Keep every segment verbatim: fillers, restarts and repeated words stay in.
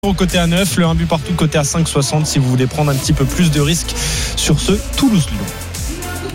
Côté à neuf, le un but partout côté à cinq soixante si vous voulez prendre un petit peu plus de risques sur ce Toulouse-Lyon.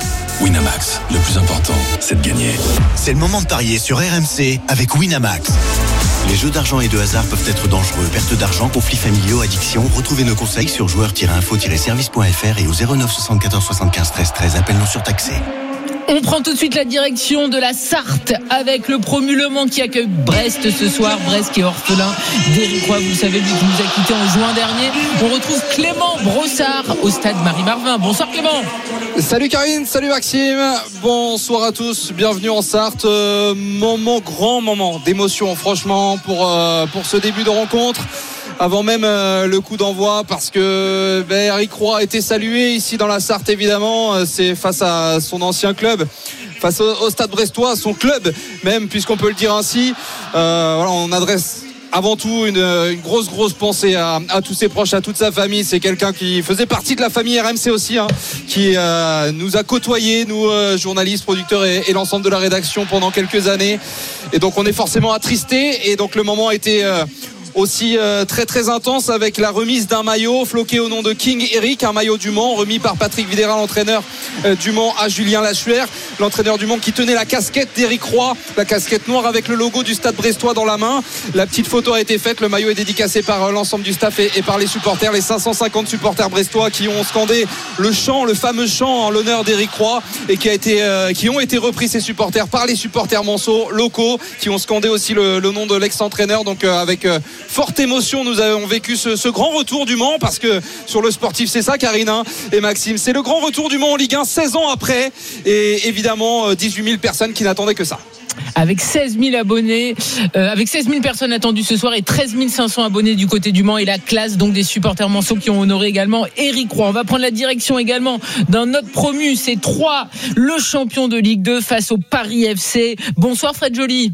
Winamax, le plus important, c'est de gagner. C'est le moment de parier sur R M C avec Winamax. Les jeux d'argent et de hasard peuvent être dangereux. Perte d'argent, conflits familiaux, addiction. Retrouvez nos conseils sur joueurs tiret info tiret service point f r et au zéro neuf soixante-quatorze soixante-quinze treize treize. Appel non surtaxé. On prend tout de suite la direction de la Sarthe avec le promu Le Mans qui accueille Brest ce soir. Brest qui est orphelin d'Éric Roy, vous le savez, lui qui nous a quittés en juin dernier. On retrouve Clément Brossard au stade Marie-Marvin. Bonsoir Clément. Salut Karine, salut Maxime. Bonsoir à tous, bienvenue en Sarthe. Euh, moment, grand moment d'émotion franchement pour, euh, pour ce début de rencontre. Avant même euh, le coup d'envoi, parce que ben, Éric Roy a été salué ici dans la Sarthe évidemment. C'est face à son ancien club, face au, au Stade Brestois, son club même, puisqu'on peut le dire ainsi. Euh, voilà, on adresse avant tout une, une grosse grosse pensée à, à tous ses proches, à toute sa famille. C'est quelqu'un qui faisait partie de la famille R M C aussi, hein, qui euh, nous a côtoyés, nous euh, journalistes, producteurs et, et l'ensemble de la rédaction pendant quelques années. Et donc on est forcément attristés. Et donc le moment a été euh, aussi euh, très très intense avec la remise d'un maillot floqué au nom de King Eric, un maillot du Mans remis par Patrick Videra, l'entraîneur euh, du Mans, à Julien Lachuer, l'entraîneur du Mans qui tenait la casquette d'Éric Roy, la casquette noire avec le logo du Stade Brestois dans la main. La petite photo a été faite, le maillot est dédicacé par euh, l'ensemble du staff et, et par les supporters, les cinq cent cinquante supporters brestois qui ont scandé le chant, le fameux chant en l'honneur d'Éric Roy, et qui a été, euh, qui ont été repris, ces supporters, par les supporters manceaux locaux qui ont scandé aussi le, le nom de l'ex-entraîneur. Donc euh, avec euh, forte émotion, nous avons vécu ce, ce grand retour du Mans, parce que sur le sportif c'est ça Karine hein, et Maxime, c'est le grand retour du Mans en Ligue un seize ans après, et évidemment dix-huit mille personnes qui n'attendaient que ça. Avec seize mille abonnés, euh, avec seize mille personnes attendues ce soir et treize mille cinq cents abonnés du côté du Mans, et la classe donc des supporters manceaux qui ont honoré également Éric Roy. On va prendre la direction également d'un autre promu, c'est Troyes, le champion de Ligue deux face au Paris F C. Bonsoir Fred Joly.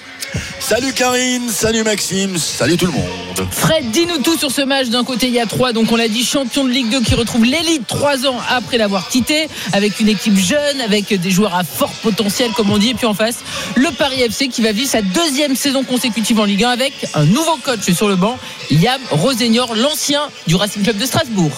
Salut Karine, salut Maxime, salut tout le monde. Fred, dis-nous tout sur ce match. D'un côté il y a Troyes, donc on l'a dit, champion de Ligue deux, qui retrouve l'élite trois ans après l'avoir quitté, avec une équipe jeune, avec des joueurs à fort potentiel comme on dit, et puis en face le Paris F C qui va vivre sa deuxième saison consécutive en Ligue un avec un nouveau coach sur le banc, Yam Rosenior, l'ancien du Racing Club de Strasbourg.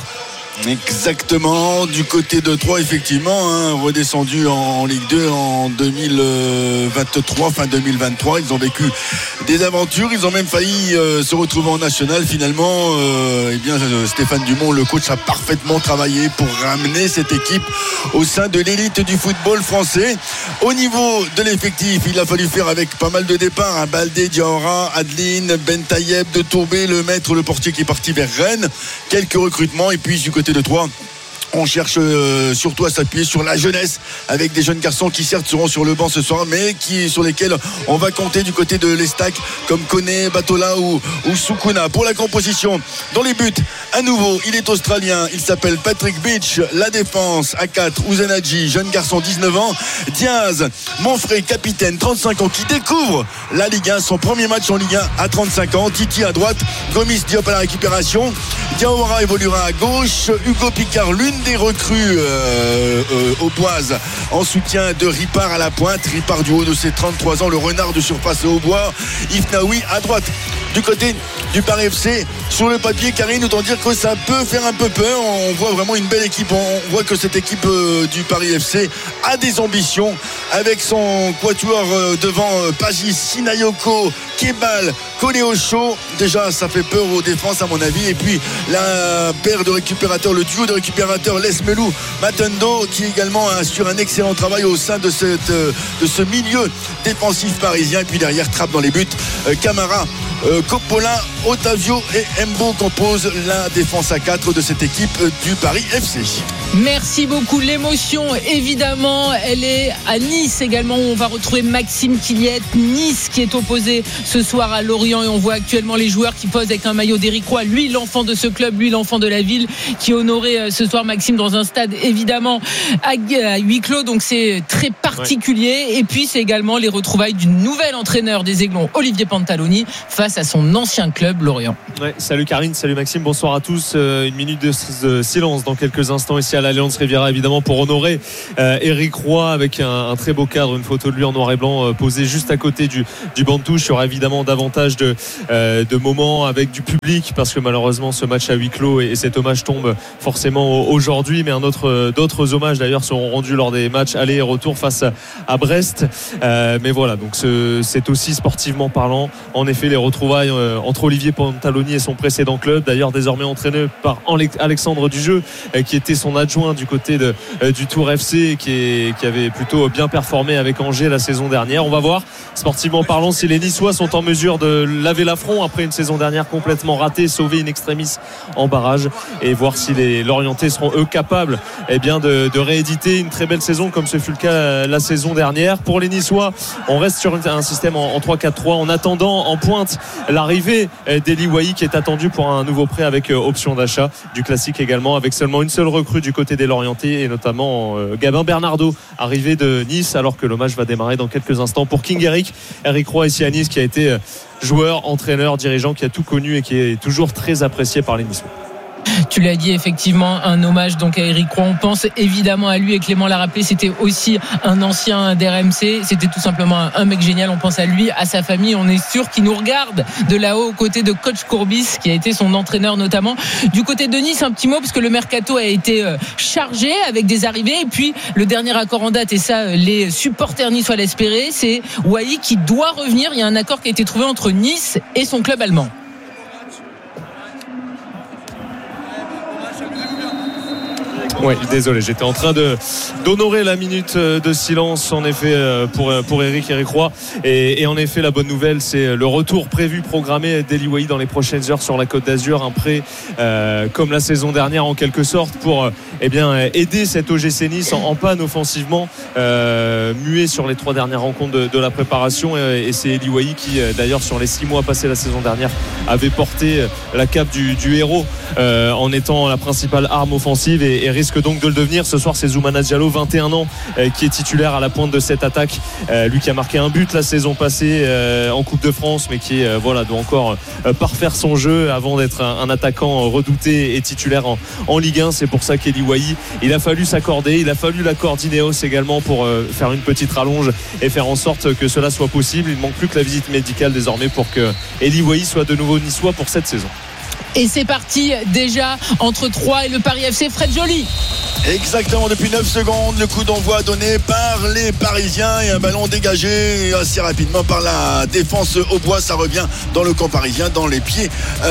Exactement, du côté de Troyes effectivement, hein, redescendu en Ligue deux en deux mille vingt-trois, fin deux mille vingt-trois. Ils ont vécu des aventures, ils ont même failli euh, se retrouver en national. Finalement, euh, eh bien, Stéphane Dumont, le coach, a parfaitement travaillé pour ramener cette équipe au sein de l'élite du football français. Au niveau de l'effectif, il a fallu faire avec pas mal de départs, hein, Baldé, Diawara, Adeline, Ben Tayeb, De Tourbé, le maître, le portier qui est parti vers Rennes, quelques recrutements, et puis du côté de Troyes, on cherche euh, surtout à s'appuyer sur la jeunesse, avec des jeunes garçons qui certes seront sur le banc ce soir, mais qui, sur lesquels on va compter du côté de l'Estac, comme Koné, Batola ou, ou Sukuna. Pour la composition, dans les buts, à nouveau, il est australien, il s'appelle Patrick Beach. La défense à quatre, Ouzenadji, jeune garçon, dix-neuf ans. Diaz, Monfrey, capitaine, trente-cinq ans, qui découvre la Ligue un, son premier match en Ligue un à trente-cinq ans. Titi à droite, Gomis Diop à la récupération. Diawara évoluera à gauche, Hugo Picard, l'une des recrues euh, euh, au Boise, en soutien de Ripard à la pointe. Ripard du haut de ses trente-trois ans, le renard de surface au bois. Ifnaoui à droite. Du côté du Paris F C, sur le papier, Karine, autant dire que ça peut faire un peu peur. On voit vraiment une belle équipe. On voit que cette équipe euh, du Paris F C a des ambitions, avec son quatuor euh, devant euh, Pagis, Sinayoko, Kebal, Koleocho. Déjà, ça fait peur aux défenses à mon avis. Et puis la paire de récupérateurs, le duo de récupérateurs Les Melou, Matendo, qui également assure un excellent travail au sein de, cette, euh, de ce milieu défensif parisien. Et puis derrière, Trapp dans les buts, euh, Camara, Euh, Coppola, Otavio et Mbo composent la défense à quatre de cette équipe du Paris F C. Merci beaucoup. L'émotion, évidemment, elle est à Nice également, où on va retrouver Maxime Quillette. Nice qui est opposé ce soir à Lorient, et on voit actuellement les joueurs qui posent avec un maillot d'Éric Roy. Lui, l'enfant de ce club, lui, l'enfant de la ville, qui honorait ce soir Maxime dans un stade évidemment à huis clos. Donc c'est très particulier. Ouais. Et puis c'est également les retrouvailles du nouvel entraîneur des Aiglons, Olivier Pantaloni, face à son ancien club, Lorient. Ouais, salut Karine, salut Maxime, bonsoir à tous. Euh, une minute de, de silence dans quelques instants ici à à l'Alliance Riviera évidemment pour honorer euh, Eric Roy avec un, un très beau cadre, une photo de lui en noir et blanc euh, posée juste à côté du, du banc de touche. Il y aura évidemment davantage de, euh, de moments avec du public parce que malheureusement ce match à huis clos et, et cet hommage tombe forcément aujourd'hui, mais un autre, d'autres hommages d'ailleurs seront rendus lors des matchs aller et retour face à, à Brest. Euh, mais voilà, donc ce, c'est aussi sportivement parlant en effet les retrouvailles euh, entre Olivier Pantaloni et son précédent club, d'ailleurs désormais entraîné par Alexandre Dujeu euh, qui était son adjoint du côté de, euh, du Tour F C qui, est, qui avait plutôt bien performé avec Angers la saison dernière. On va voir sportivement parlant si les Niçois sont en mesure de laver l'affront après une saison dernière complètement ratée, sauver in extremis en barrage, et voir si les Lorientais seront eux capables eh bien, de, de rééditer une très belle saison comme ce fut le cas la saison dernière. Pour les Niçois, on reste sur un système en, en trois quatre trois en attendant en pointe l'arrivée d'Eli Wahi qui est attendu pour un nouveau prêt avec option d'achat, du classique également, avec seulement une seule recrue du côté des Lorientais et notamment euh, Gabin Bernardo arrivé de Nice, alors que le match va démarrer dans quelques instants pour King Eric. Eric Roy ici à Nice qui a été joueur, entraîneur, dirigeant, qui a tout connu et qui est toujours très apprécié par les Niçois. Tu l'as dit, effectivement, un hommage donc à Eric Roy. On pense évidemment à lui, et Clément l'a rappelé, c'était aussi un ancien d'R M C, c'était tout simplement un, un mec génial. On pense à lui, à sa famille, on est sûr qu'il nous regarde de là-haut aux côtés de coach Courbis qui a été son entraîneur notamment. Du côté de Nice, un petit mot parce que le mercato a été chargé avec des arrivées, et puis le dernier accord en date, et ça les supporters niçois l'espéraient, c'est Wahi qui doit revenir. Il y a un accord qui a été trouvé entre Nice et son club allemand. Oui, désolé, j'étais en train de d'honorer la minute de silence en effet pour pour Eric Eric Roy, et, et en effet la bonne nouvelle, c'est le retour prévu programmé d'Eli Wahi dans les prochaines heures sur la Côte d'Azur, un prêt euh, comme la saison dernière en quelque sorte pour eh bien aider cet O G C Nice en, en panne offensivement, euh, muet sur les trois dernières rencontres de, de la préparation, et, et c'est Eli Wahi qui d'ailleurs sur les six mois passés la saison dernière avait porté la cape du, du héros euh, en étant la principale arme offensive, et, et risque donc de le devenir. Ce soir c'est Zoumana Diallo, vingt et un ans, euh, qui est titulaire à la pointe de cette attaque, euh, lui qui a marqué un but la saison passée euh, en Coupe de France, mais qui euh, voilà, doit encore euh, parfaire son jeu avant d'être un, un attaquant redouté et titulaire en, en Ligue un. C'est pour ça qu'Eli Wahi, il a fallu s'accorder, il a fallu l'accord d'Ineos également pour euh, faire une petite rallonge et faire en sorte que cela soit possible. Il ne manque plus que la visite médicale désormais pour que Eli Wahi soit de nouveau niçois pour cette saison. Et c'est parti déjà entre Troyes et le Paris F C. Fred Joly. Exactement, depuis neuf secondes, le coup d'envoi donné par les Parisiens et un ballon dégagé assez rapidement par la défense au bois. Ça revient dans le camp parisien, dans les pieds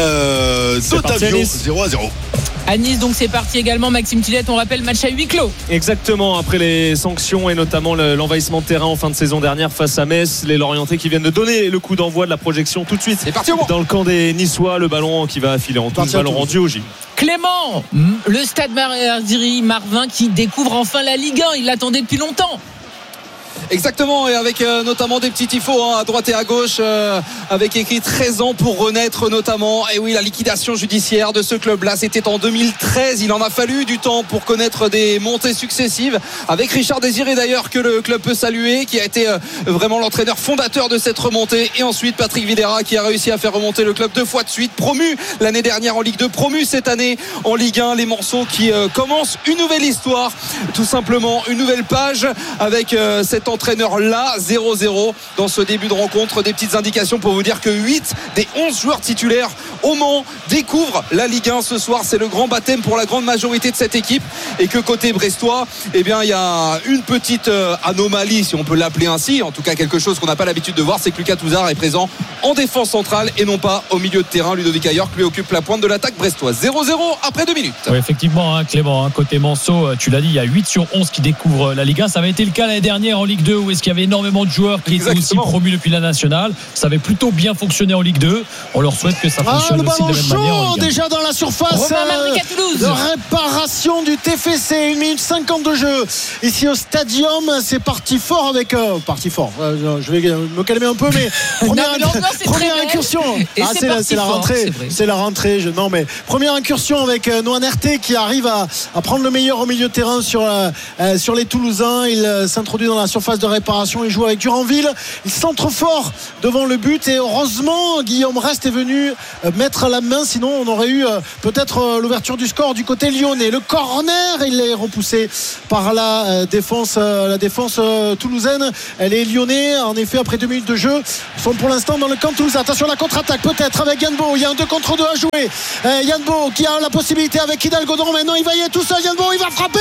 euh, d'Otavio. zéro à zéro. À Nice, donc c'est parti également. Maxime Tillette, on rappelle, match à huis clos. Exactement, après les sanctions et notamment le, l'envahissement de terrain en fin de saison dernière face à Metz, les Lorientais qui viennent de donner le coup d'envoi de la projection tout de suite. C'est parti dans le camp des Niçois, le ballon qui va filer en touche, ballon rendu au J. Clément, le Stade Marziri Marvin qui découvre enfin la Ligue un, il l'attendait depuis longtemps. Exactement, et avec euh, notamment des petits tifos hein, à droite et à gauche, euh, avec écrit treize ans pour renaître notamment. Et oui, la liquidation judiciaire de ce club-là, c'était en deux mille treize. Il en a fallu du temps pour connaître des montées successives, avec Richard Désiré d'ailleurs, que le club peut saluer, qui a été euh, vraiment l'entraîneur fondateur de cette remontée. Et ensuite Patrick Vieira qui a réussi à faire remonter le club deux fois de suite, promu l'année dernière en Ligue deux, promu cette année en Ligue un. Les morceaux qui euh, commencent une nouvelle histoire, tout simplement une nouvelle page avec euh, cet entraîneur là. Zéro zéro dans ce début de rencontre. Des petites indications pour vous dire que huit des onze joueurs titulaires au Mans découvrent la Ligue un ce soir. C'est le grand baptême pour la grande majorité de cette équipe, et que côté brestois, eh bien il y a une petite euh, anomalie, si on peut l'appeler ainsi, en tout cas quelque chose qu'on n'a pas l'habitude de voir, c'est que Lucas Touzard est présent en défense centrale et non pas au milieu de terrain. Ludovic Ayork lui occupe la pointe de l'attaque brestoise. Zéro zéro après deux minutes. Oui, effectivement, hein, Clément, hein, côté Manceau, tu l'as dit, il y a huit sur onze qui découvrent la Ligue un. Ça avait été le cas l'année dernière en Ligue deux, où est-ce qu'il y avait énormément de joueurs qui Exactement. étaient aussi promus depuis la nationale. Ça avait plutôt bien fonctionné en Ligue deux. On leur souhaite que ça fonctionne ah, aussi de la même manière en Ligue un. Déjà dans la surface euh, de réparation du T F C, une minute cinquante de jeu ici au Stadium. C'est parti fort avec euh, parti fort euh, je vais me calmer un peu, mais première, non, mais première incursion ah, c'est, c'est, la, c'est la rentrée c'est, c'est la rentrée je, non mais première incursion avec euh, Noah Nerté qui arrive à, à prendre le meilleur au milieu de terrain sur, euh, sur les Toulousains. Il euh, s'introduit dans la surface de réparation. Il joue avec Duranville. Il centre fort devant le but et heureusement Guillaume Rest est venu mettre la main, sinon on aurait eu peut-être l'ouverture du score du côté lyonnais. Le corner, il est repoussé par la défense la défense toulousaine. Elle est lyonnais en effet après deux minutes de jeu. Ils sont pour l'instant dans le camp toulousain. Attention la contre-attaque peut-être avec Yann Bo. Il y a un deux contre deux à jouer. Yann Bo qui a la possibilité avec Hidalgo. Maintenant il va y aller tout seul. Yann Bo, il va frapper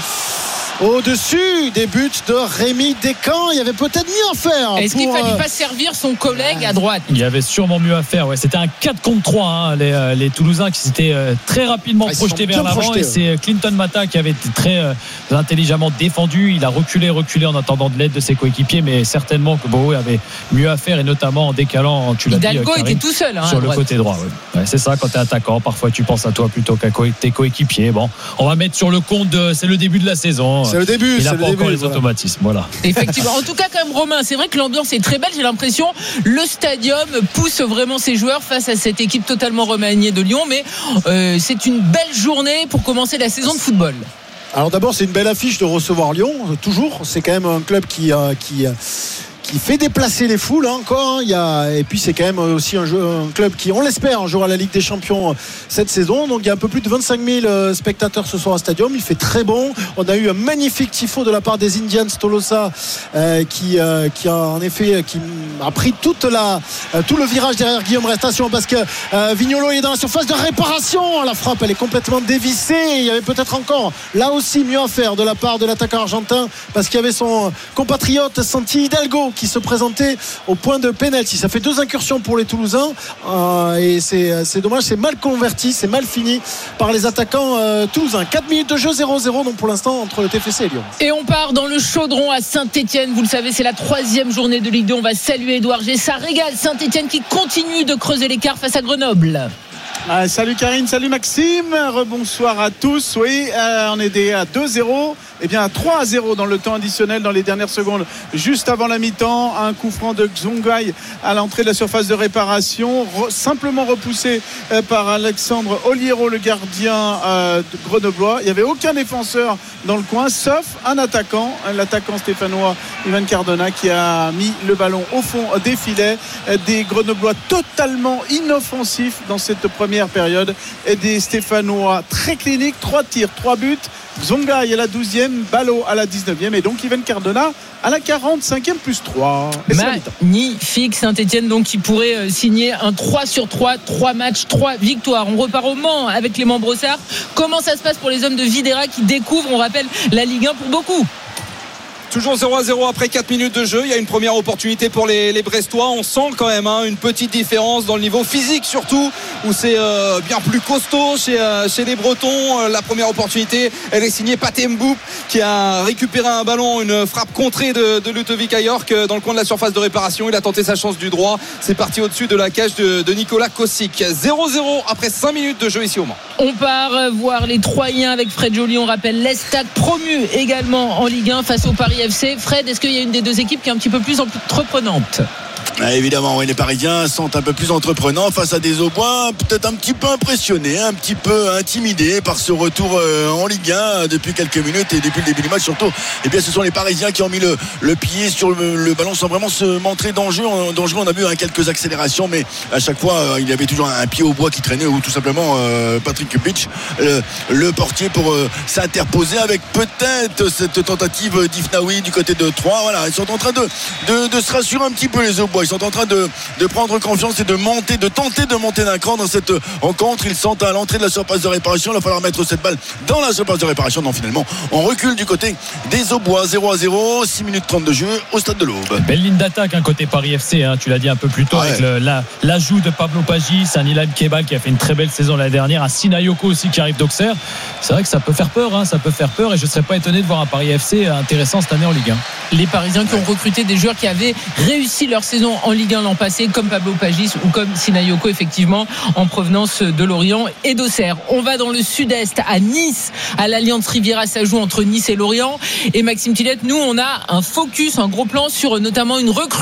au-dessus des buts de Rémi Descamps. Il y avait peut-être mieux à faire. Est-ce pour... qu'il ne fallait pas servir son collègue à droite? Il y avait sûrement mieux à faire. Ouais, c'était un quatre contre trois. Hein, les, les Toulousains qui s'étaient très rapidement ah, projetés vers l'avant. Projetés, et c'est Clinton Mata qui avait été très euh, intelligemment défendu. Il a reculé, reculé en attendant de l'aide de ses coéquipiers. Mais certainement que Boé avait mieux à faire et notamment en décalant. Tu l'as Hidalgo dit, était tout seul hein, sur le côté droit. Ouais. Ouais, c'est ça, quand tu es attaquant, parfois tu penses à toi plutôt qu'à tes coéquipiers. Bon, on va mettre sur le compte de, c'est le début de la saison. C'est le début. Il n'a pas encore début, les voilà. automatismes. Voilà. Effectivement. En tout cas, quand même, Romain, c'est vrai que l'ambiance est très belle. J'ai l'impression le stadium pousse vraiment ses joueurs face à cette équipe totalement remaniée de Lyon. Mais euh, c'est une belle journée pour commencer la saison de football. Alors d'abord, c'est une belle affiche de recevoir Lyon. Toujours, c'est quand même un club qui euh, qui euh, qui fait déplacer les foules hein, encore. Hein. Il y a, et puis c'est quand même aussi un, jeu, un club qui, on l'espère, jouera la Ligue des Champions cette saison. Donc il y a un peu plus de vingt-cinq mille spectateurs ce soir au stadium. Il fait très bon. On a eu un magnifique tifo de la part des Indians Tolosa euh, qui, euh, qui a en effet qui a pris toute la, euh, tout le virage derrière Guillaume Restation parce que euh, Vignolo est dans la surface de réparation. La frappe elle est complètement dévissée. Il y avait peut-être encore là aussi mieux à faire de la part de l'attaquant argentin parce qu'il y avait son compatriote Santi Hidalgo qui se présentait au point de pénalty. Ça fait deux incursions pour les Toulousains euh, et c'est, c'est dommage, c'est mal converti, c'est mal fini par les attaquants euh, toulousains. quatre minutes de jeu, zéro zéro donc pour l'instant entre le T F C et Lyon. Et on part dans le chaudron à Saint-Etienne. Vous le savez, c'est la troisième journée de Ligue deux. On va saluer Édouard G. Ça régale Saint-Etienne qui continue de creuser l'écart face à Grenoble. Ah, salut Karine, salut Maxime, rebonsoir à tous. Oui, euh, on est des à deux zéro, et bien à trois à zéro dans le temps additionnel, dans les dernières secondes, juste avant la mi-temps. Un coup franc de Xongai à l'entrée de la surface de réparation, re, simplement repoussé euh, par Alexandre Oliero, le gardien euh, de grenoblois. Il n'y avait aucun défenseur dans le coin, sauf un attaquant, l'attaquant stéphanois Ivan Cardona, qui a mis le ballon au fond des filets. Des grenoblois totalement inoffensifs dans cette première période et des Stéphanois très cliniques, trois tirs, trois buts. Zongai à la douzième, Ballot à la dix-neuvième et donc Ivan Cardona à la quarante-cinquième plus trois. Magnifique. Saint-Etienne donc qui pourrait signer un trois sur trois, trois matchs, trois victoires. On repart au Mans avec Clément Brossard. Comment ça se passe pour les hommes de Videra qui découvrent, on rappelle, la Ligue un pour beaucoup? Toujours zéro à zéro après quatre minutes de jeu. Il y a une première opportunité pour les, les Brestois. On sent quand même hein, une petite différence dans le niveau physique surtout, où c'est euh, bien plus costaud chez, euh, chez les Bretons. Euh, la première opportunité, elle est signée Pathé Mboup qui a récupéré un ballon, une frappe contrée de, de Ludovic Ayork dans le coin de la surface de réparation. Il a tenté sa chance du droit. C'est parti au-dessus de la cage de, de Nicolas Kosic. zéro zéro après cinq minutes de jeu ici au Mans. On part voir les Troyens avec Fred Joly. On rappelle l'Estac promu également en Ligue un face au Paris F C. Fred, est-ce qu'il y a une des deux équipes qui est un petit peu plus entreprenante? Ah, évidemment, oui, les Parisiens sont un peu plus entreprenants face à des Aubois peut-être un petit peu impressionnés, un petit peu intimidés par ce retour euh, en Ligue un depuis quelques minutes et depuis le début du match surtout. Et bien ce sont les Parisiens qui ont mis le, le pied sur le, le ballon sans vraiment se montrer dangereux. dangereux. On a vu hein, quelques accélérations, mais à chaque fois euh, il y avait toujours un, un pied au bois qui traînait ou tout simplement euh, Patrick Kupich, le, le portier pour euh, s'interposer avec peut-être cette tentative d'Ifnaoui du côté de Troyes. Voilà, ils sont en train de, de, de se rassurer un petit peu les Aubois. Ils sont en train de, de prendre confiance et de monter, de tenter de monter d'un cran dans cette rencontre. Ils sont à l'entrée de la surface de réparation. Il va falloir mettre cette balle dans la surface de réparation. Donc finalement, on recule du côté des Aubois. zéro à zéro, six minutes trente de jeu au stade de l'Aube. Belle ligne d'attaque, hein, côté Paris F C. Hein, tu l'as dit un peu plus tôt, ah ouais. avec le, la, l'ajout de Pablo Pagis, un Ilan Kebal qui a fait une très belle saison l'année dernière, un Sinayoko aussi qui arrive d'Auxerre. C'est vrai que ça peut faire peur, hein, ça peut faire peur. Et je ne serais pas étonné de voir un Paris F C intéressant cette année en Ligue un. Les Parisiens qui ouais. ont recruté des joueurs qui avaient réussi leur saison en Ligue un l'an passé, comme Pablo Pagis ou comme Sinayoko, effectivement, en provenance de Lorient et d'Auxerre. On va dans le sud-est, à Nice, à l'Alliance Riviera. Ça joue entre Nice et Lorient. Et Maxime Tillette, nous, on a un focus, un gros plan sur notamment une recrue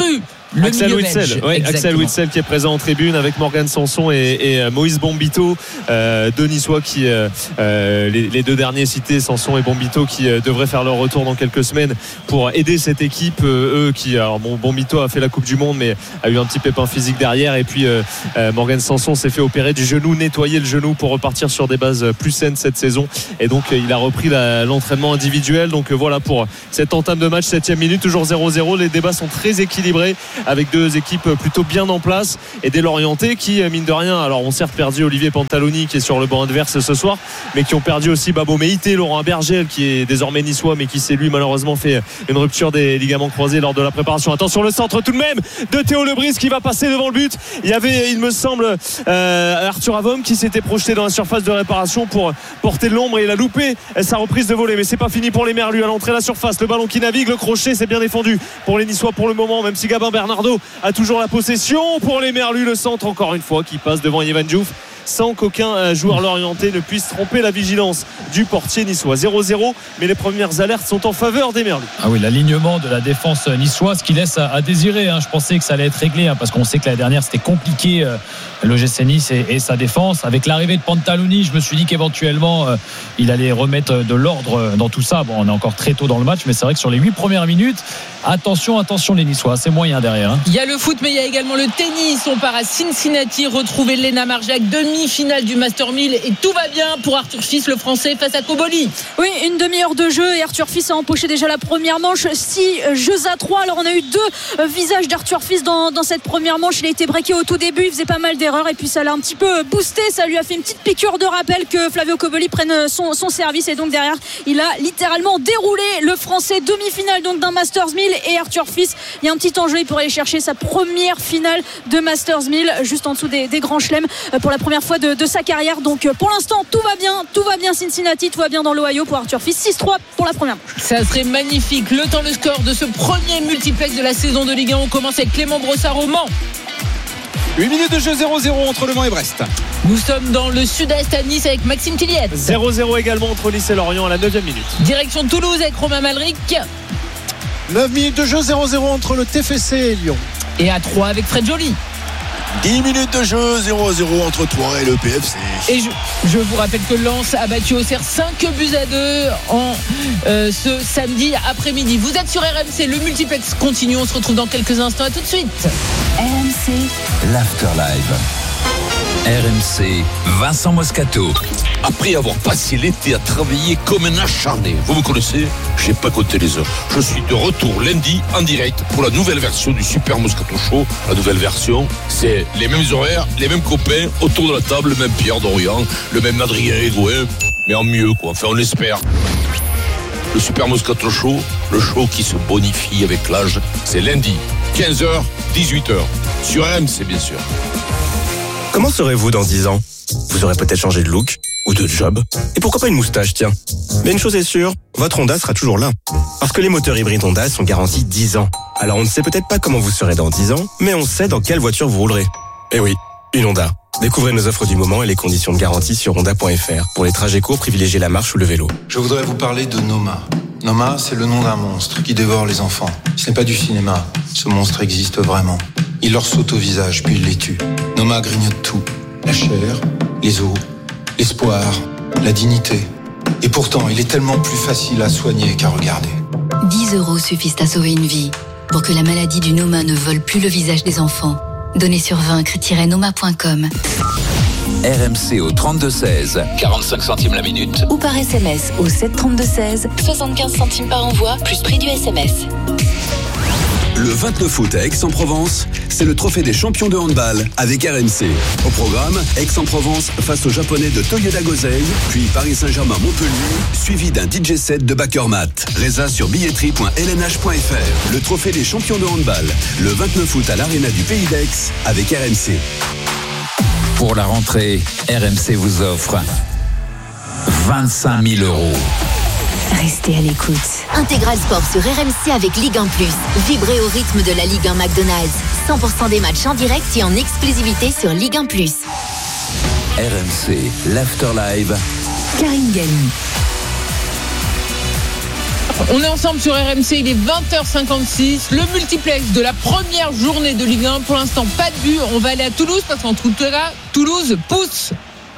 Le Axel milieu Witsel, belge. ouais, Axel Witsel qui est présent en tribune avec Morgan Sanson et, et Moïse Bombito, euh, deux Niçois qui euh, les, les deux derniers cités, Sanson et Bombito, qui euh, devraient faire leur retour dans quelques semaines pour aider cette équipe. Euh, eux qui, alors bon, Bombito a fait la Coupe du Monde mais a eu un petit pépin physique derrière, et puis euh, euh, Morgan Sanson s'est fait opérer du genou, nettoyer le genou pour repartir sur des bases plus saines cette saison, et donc euh, il a repris la, l'entraînement individuel. Donc euh, voilà pour cette entame de match, septième minute, toujours zéro zéro. Les débats sont très équilibrés avec deux équipes plutôt bien en place et des Lorientais qui, mine de rien, alors ont certes perdu Olivier Pantaloni qui est sur le banc adverse ce soir, mais qui ont perdu aussi Babo Meïté, Laurent Bergel qui est désormais niçois mais qui s'est lui malheureusement fait une rupture des ligaments croisés lors de la préparation. Attention, le centre tout de même de Théo Lebris qui va passer devant le but. Il y avait, il me semble, euh, Arthur Avom qui s'était projeté dans la surface de réparation pour porter de l'ombre, et il a loupé sa reprise de volée. Mais c'est pas fini pour les Merlus. À l'entrée de la surface, le ballon qui navigue, le crochet, c'est bien défendu pour les Niçois pour le moment, même si Gabin Bernardo a toujours la possession. Pour les Merlus, le centre encore une fois qui passe devant Yvan Diouf sans qu'aucun joueur lorientais ne puisse tromper la vigilance du portier niçois. zéro zéro, mais les premières alertes sont en faveur des Merlus. Ah oui, l'alignement de la défense niçoise qui laisse à, à désirer, hein. Je pensais que ça allait être réglé, hein, parce qu'on sait que l'année dernière c'était compliqué, euh, l'O G C Nice et, et sa défense. Avec l'arrivée de Pantaloni, je me suis dit qu'éventuellement euh, il allait remettre de l'ordre dans tout ça. Bon, on est encore très tôt dans le match, mais c'est vrai que sur les huit premières minutes, attention, attention les Niçois, c'est moyen derrière, hein. Il y a le foot, mais il y a également le tennis. On part à Cincinnati retrouver Lena Marjac, demi-finale du Master mille, et tout va bien pour Arthur Fils, le Français, face à Koboli. Oui, une demi-heure de jeu et Arthur Fils a empoché déjà la première manche, six jeux à trois. Alors on a eu deux visages d'Arthur Fils dans, dans cette première manche. Il a été breaké au tout début, il faisait pas mal d'erreurs et puis ça l'a un petit peu boosté, ça lui a fait une petite piqûre de rappel que Flavio Koboli prenne son, son service, et donc derrière il a littéralement déroulé le Français. Demi-finale donc d'un Masters mille, et Arthur Fils, il y a un petit enjeu, il pourrait aller chercher sa première finale de Masters mille juste en dessous des, des grands chelems pour la première fois de, de sa carrière. Donc pour l'instant tout va bien, tout va bien Cincinnati, tout va bien dans l'Ohio pour Arthur Fils. Six trois pour la première manche. Ça serait magnifique. Le temps, le score de ce premier multiplex de la saison de Ligue un. On commence avec Clément Brossard au Mans. huit minutes de jeu, zéro zéro entre Le Mans et Brest. Nous sommes dans le sud-est à Nice avec Maxime Tilliette. zéro zéro également entre Nice et Lorient à la neuvième minute. Direction Toulouse avec Romain Malric. neuf minutes de jeu, zéro zéro entre le T F C et Lyon. Et à Troyes avec Fred Joly. dix minutes de jeu, zéro zéro entre Troyes et le P F C. Et je, je vous rappelle que Lens a battu Auxerre cinq buts à deux en euh, ce samedi après-midi. Vous êtes sur R M C, le multiplex continue. On se retrouve dans quelques instants. À tout de suite. R M C, l'Afterlife. R M C, Vincent Moscato. Après avoir passé l'été à travailler comme un acharné, vous me connaissez, j'ai pas compté les heures. Je suis de retour lundi en direct pour la nouvelle version du Super Moscato Show. La nouvelle version, c'est les mêmes horaires, les mêmes copains autour de la table, le même Pierre Dorian, le même Adrien Egoin, mais en mieux quoi, enfin on l'espère. Le Super Moscato Show, le show qui se bonifie avec l'âge, c'est lundi, quinze heures, dix-huit heures, sur R M C bien sûr. Comment serez-vous dans dix ans ? Vous aurez peut-être changé de look ou de job. Et pourquoi pas une moustache, tiens. Mais une chose est sûre, votre Honda sera toujours là. Parce que les moteurs hybrides Honda sont garantis dix ans. Alors on ne sait peut-être pas comment vous serez dans dix ans, mais on sait dans quelle voiture vous roulerez. Eh oui, une Honda. Découvrez nos offres du moment et les conditions de garantie sur honda point f r. Pour les trajets courts, privilégiez la marche ou le vélo. Je voudrais vous parler de Noma. Noma, c'est le nom d'un monstre qui dévore les enfants. Ce n'est pas du cinéma. Ce monstre existe vraiment. Il leur saute au visage, puis il les tue. Noma grignote tout. La chair, les os, l'espoir, la dignité. Et pourtant, il est tellement plus facile à soigner qu'à regarder. dix euros suffisent à sauver une vie. Pour que la maladie du Noma ne vole plus le visage des enfants. Donnez sur vaincre tiret noma point com. R M C au trente-deux seize, quarante-cinq centimes la minute. Ou par S M S au sept trente-deux seize, soixante-quinze centimes par envoi, plus prix du S M S. Le vingt-neuf août à Aix-en-Provence, c'est le trophée des champions de handball avec R M C. Au programme, Aix-en-Provence face aux Japonais de Toyoda Gosei, puis Paris Saint-Germain-Montpellier, suivi d'un D J set de Bakermat. Résa sur billetterie point l n h point f r. Le trophée des champions de handball, le vingt-neuf août à l'Arena du Pays d'Aix avec R M C. Pour la rentrée, R M C vous offre vingt-cinq mille euros. Restez à l'écoute. Intégral Sport sur R M C avec Ligue un plus. Vibrez au rythme de la Ligue un McDonald's. cent pour cent des matchs en direct et en exclusivité sur Ligue un plus. R M C, l'Afterlive. Karine Galli. On est ensemble sur R M C, il est vingt heures cinquante-six. Le multiplex de la première journée de Ligue un. Pour l'instant, pas de but. On va aller à Toulouse parce qu'en tout cas, Toulouse pousse.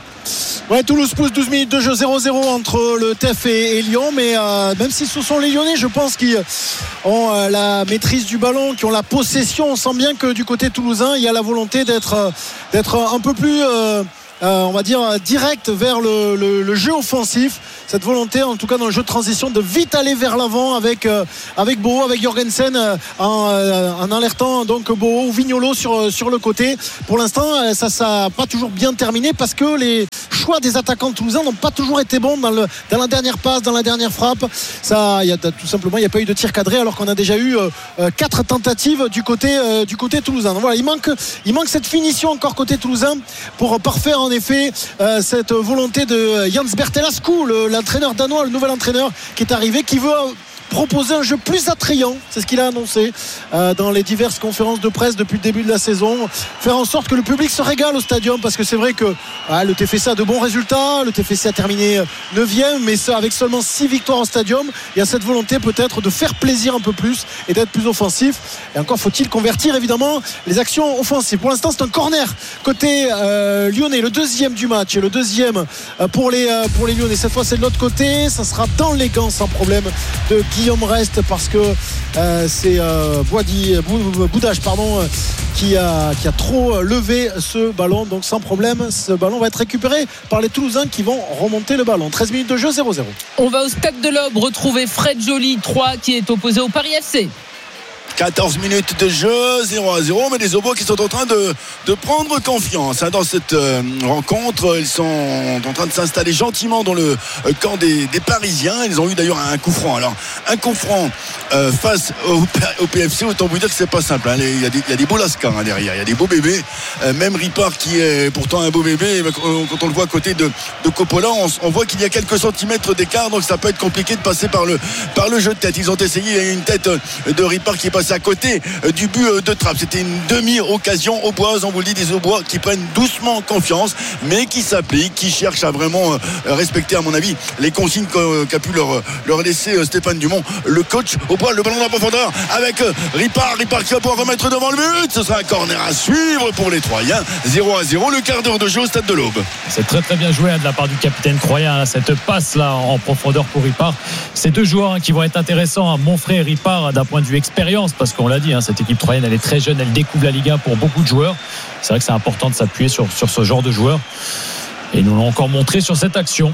Ouais, Toulouse pousse, douze minutes de jeu, zéro zéro entre le T F et, et Lyon. Mais euh, même si ce sont les Lyonnais, je pense qu'ils ont euh, la maîtrise du ballon, qui ont la possession. On sent bien que du côté toulousain, il y a la volonté d'être, euh, d'être un peu plus... Euh, Euh, on va dire direct vers le, le, le jeu offensif, cette volonté en tout cas dans le jeu de transition de vite aller vers l'avant avec euh, avec Boho, avec Jorgensen euh, en, euh, en alertant donc Boho ou Vignolo sur sur le côté. Pour l'instant euh, ça ça a pas toujours bien terminé parce que les choix des attaquants toulousains n'ont pas toujours été bons dans le dans la dernière passe, dans la dernière frappe. Ça il y a tout simplement il y a pas eu de tir cadré alors qu'on a déjà eu euh, quatre tentatives du côté euh, du côté toulousain. Donc voilà, il manque il manque cette finition encore côté toulousain pour parfaire en effet euh, cette volonté de Jens Bertelascu, le, l'entraîneur danois, le nouvel entraîneur qui est arrivé, qui veut proposer un jeu plus attrayant, c'est ce qu'il a annoncé euh, dans les diverses conférences de presse depuis le début de la saison, faire en sorte que le public se régale au stadium, parce que c'est vrai que ah, le T F C a de bons résultats, le T F C a terminé neuvième, mais ça, avec seulement six victoires au stadium, il y a cette volonté peut-être de faire plaisir un peu plus et d'être plus offensif, et encore faut-il convertir évidemment les actions offensives. Pour l'instant c'est un corner côté euh, lyonnais, le deuxième du match et le deuxième euh, pour, les, euh, pour les lyonnais. Cette fois c'est de l'autre côté, ça sera dans les gants sans problème de Guy Guillaume Reste, parce que euh, c'est euh, Boidi, Boudage pardon, qui a, qui a trop levé ce ballon, donc sans problème ce ballon va être récupéré par les Toulousains qui vont remonter le ballon. Treize minutes de jeu, zéro zéro. On va au Stade de l'Aube retrouver Fred Joly trois qui est opposé au Paris F C. quatorze minutes de jeu, zéro à zéro, mais les Aubois qui sont en train de, de prendre confiance hein, dans cette euh, rencontre. Ils sont en train de s'installer gentiment dans le euh, camp des, des Parisiens. Ils ont eu d'ailleurs un coup franc. Alors, un coup franc euh, face au, au P F C, autant vous dire que c'est pas simple. Hein. Il y a des, il y a des beaux lascars hein, derrière, il y a des beaux bébés. Euh, même Ripard qui est pourtant un beau bébé, quand on le voit à côté de, de Coppola, on, on voit qu'il y a quelques centimètres d'écart, donc ça peut être compliqué de passer par le, par le jeu de tête. Ils ont essayé, il y a une tête de Ripard qui est passée à côté du but de Trapp. C'était une demi-occasion Auboise, on vous le dit, des Aubois qui prennent doucement confiance, mais qui s'appliquent, qui cherchent à vraiment respecter, à mon avis, les consignes qu'a pu leur, leur laisser Stéphane Dumont, le coach. Aubois, le ballon dans la profondeur avec Ripard, Ripard qui va pouvoir remettre devant le but. Ce sera un corner à suivre pour les Troyens. zéro à zéro, le quart d'heure de jeu au Stade de l'Aube. C'est très très bien joué hein, de la part du capitaine Troyen, hein, cette passe là en profondeur pour Ripard. Ces deux joueurs hein, qui vont être intéressants, hein, Monfray et Ripard, d'un point de vue expérience, parce qu'on l'a dit, hein, cette équipe troyenne elle est très jeune, elle découvre la Ligue un pour beaucoup de joueurs. C'est vrai que c'est important de s'appuyer sur, sur ce genre de joueurs, et ils nous l'ont encore montré sur cette action.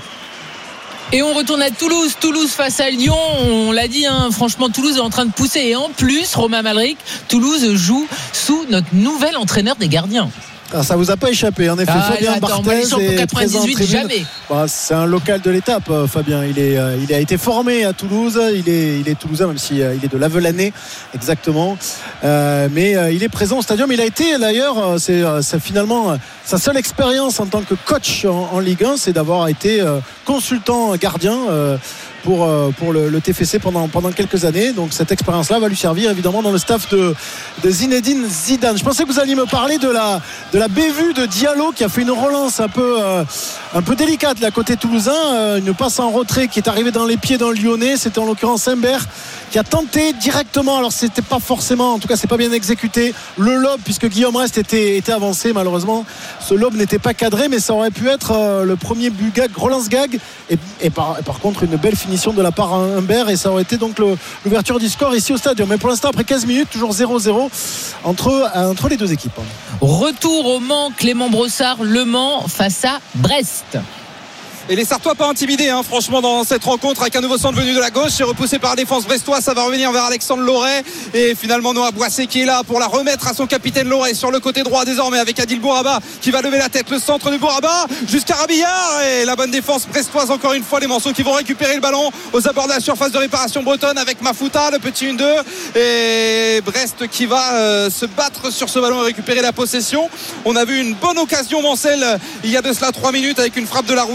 Et on retourne à Toulouse, Toulouse face à Lyon. On l'a dit, hein, franchement Toulouse est en train de pousser, et en plus Romain Malric, Toulouse joue sous notre nouvel entraîneur des gardiens. Ah, ça vous a pas échappé en effet. Ah, Fabien attends, Barthez est quatre-vingt-dix-huit, jamais. Bah, c'est un local de l'étape, Fabien. Il est, euh, il a été formé à Toulouse. Il est, il est toulousain, même si euh, il est de l'Avelanais exactement. Euh, mais euh, il est présent au stadium. Il a été d'ailleurs, c'est, c'est finalement euh, sa seule expérience en tant que coach en, en Ligue un, c'est d'avoir été euh, consultant gardien. Euh, pour, pour le, le T F C pendant, pendant quelques années. Donc cette expérience-là va lui servir évidemment dans le staff de, de Zinedine Zidane. Je pensais que vous alliez me parler de la, de la bévue de Diallo qui a fait une relance un peu, euh, un peu délicate là, côté toulousain. Euh, une passe en retrait qui est arrivée dans les pieds d'un Lyonnais. C'était en l'occurrence Imbert qui a tenté directement. Alors c'était pas forcément, en tout cas c'est pas bien exécuté, le lob, puisque Guillaume Reste était, était avancé. Malheureusement ce lob n'était pas cadré, mais ça aurait pu être euh, le premier but gag, relance gag, et, et, par, et par contre une belle finition de la part Humbert, et ça aurait été donc le, l'ouverture du score ici au stadium. Mais pour l'instant après quinze minutes toujours zéro zéro entre, entre les deux équipes. Retour au Mans, Clément Brossard, Le Mans face à Brest. Et les Sartois pas intimidés hein, franchement dans cette rencontre, avec un nouveau centre venu de la gauche, c'est repoussé par la défense brestoise, ça va revenir vers Alexandre Loret, et finalement Noah Boissé qui est là pour la remettre à son capitaine Loret sur le côté droit désormais, avec Adil Bouraba qui va lever la tête, le centre de Bouraba jusqu'à Rabillard, et la bonne défense brestoise encore une fois. Les Manceaux qui vont récupérer le ballon aux abords de la surface de réparation bretonne avec Mafuta, le petit un deux, et Brest qui va euh, se battre sur ce ballon et récupérer la possession. On a vu une bonne occasion Mancel il y a de cela trois minutes avec une frappe de la Roussie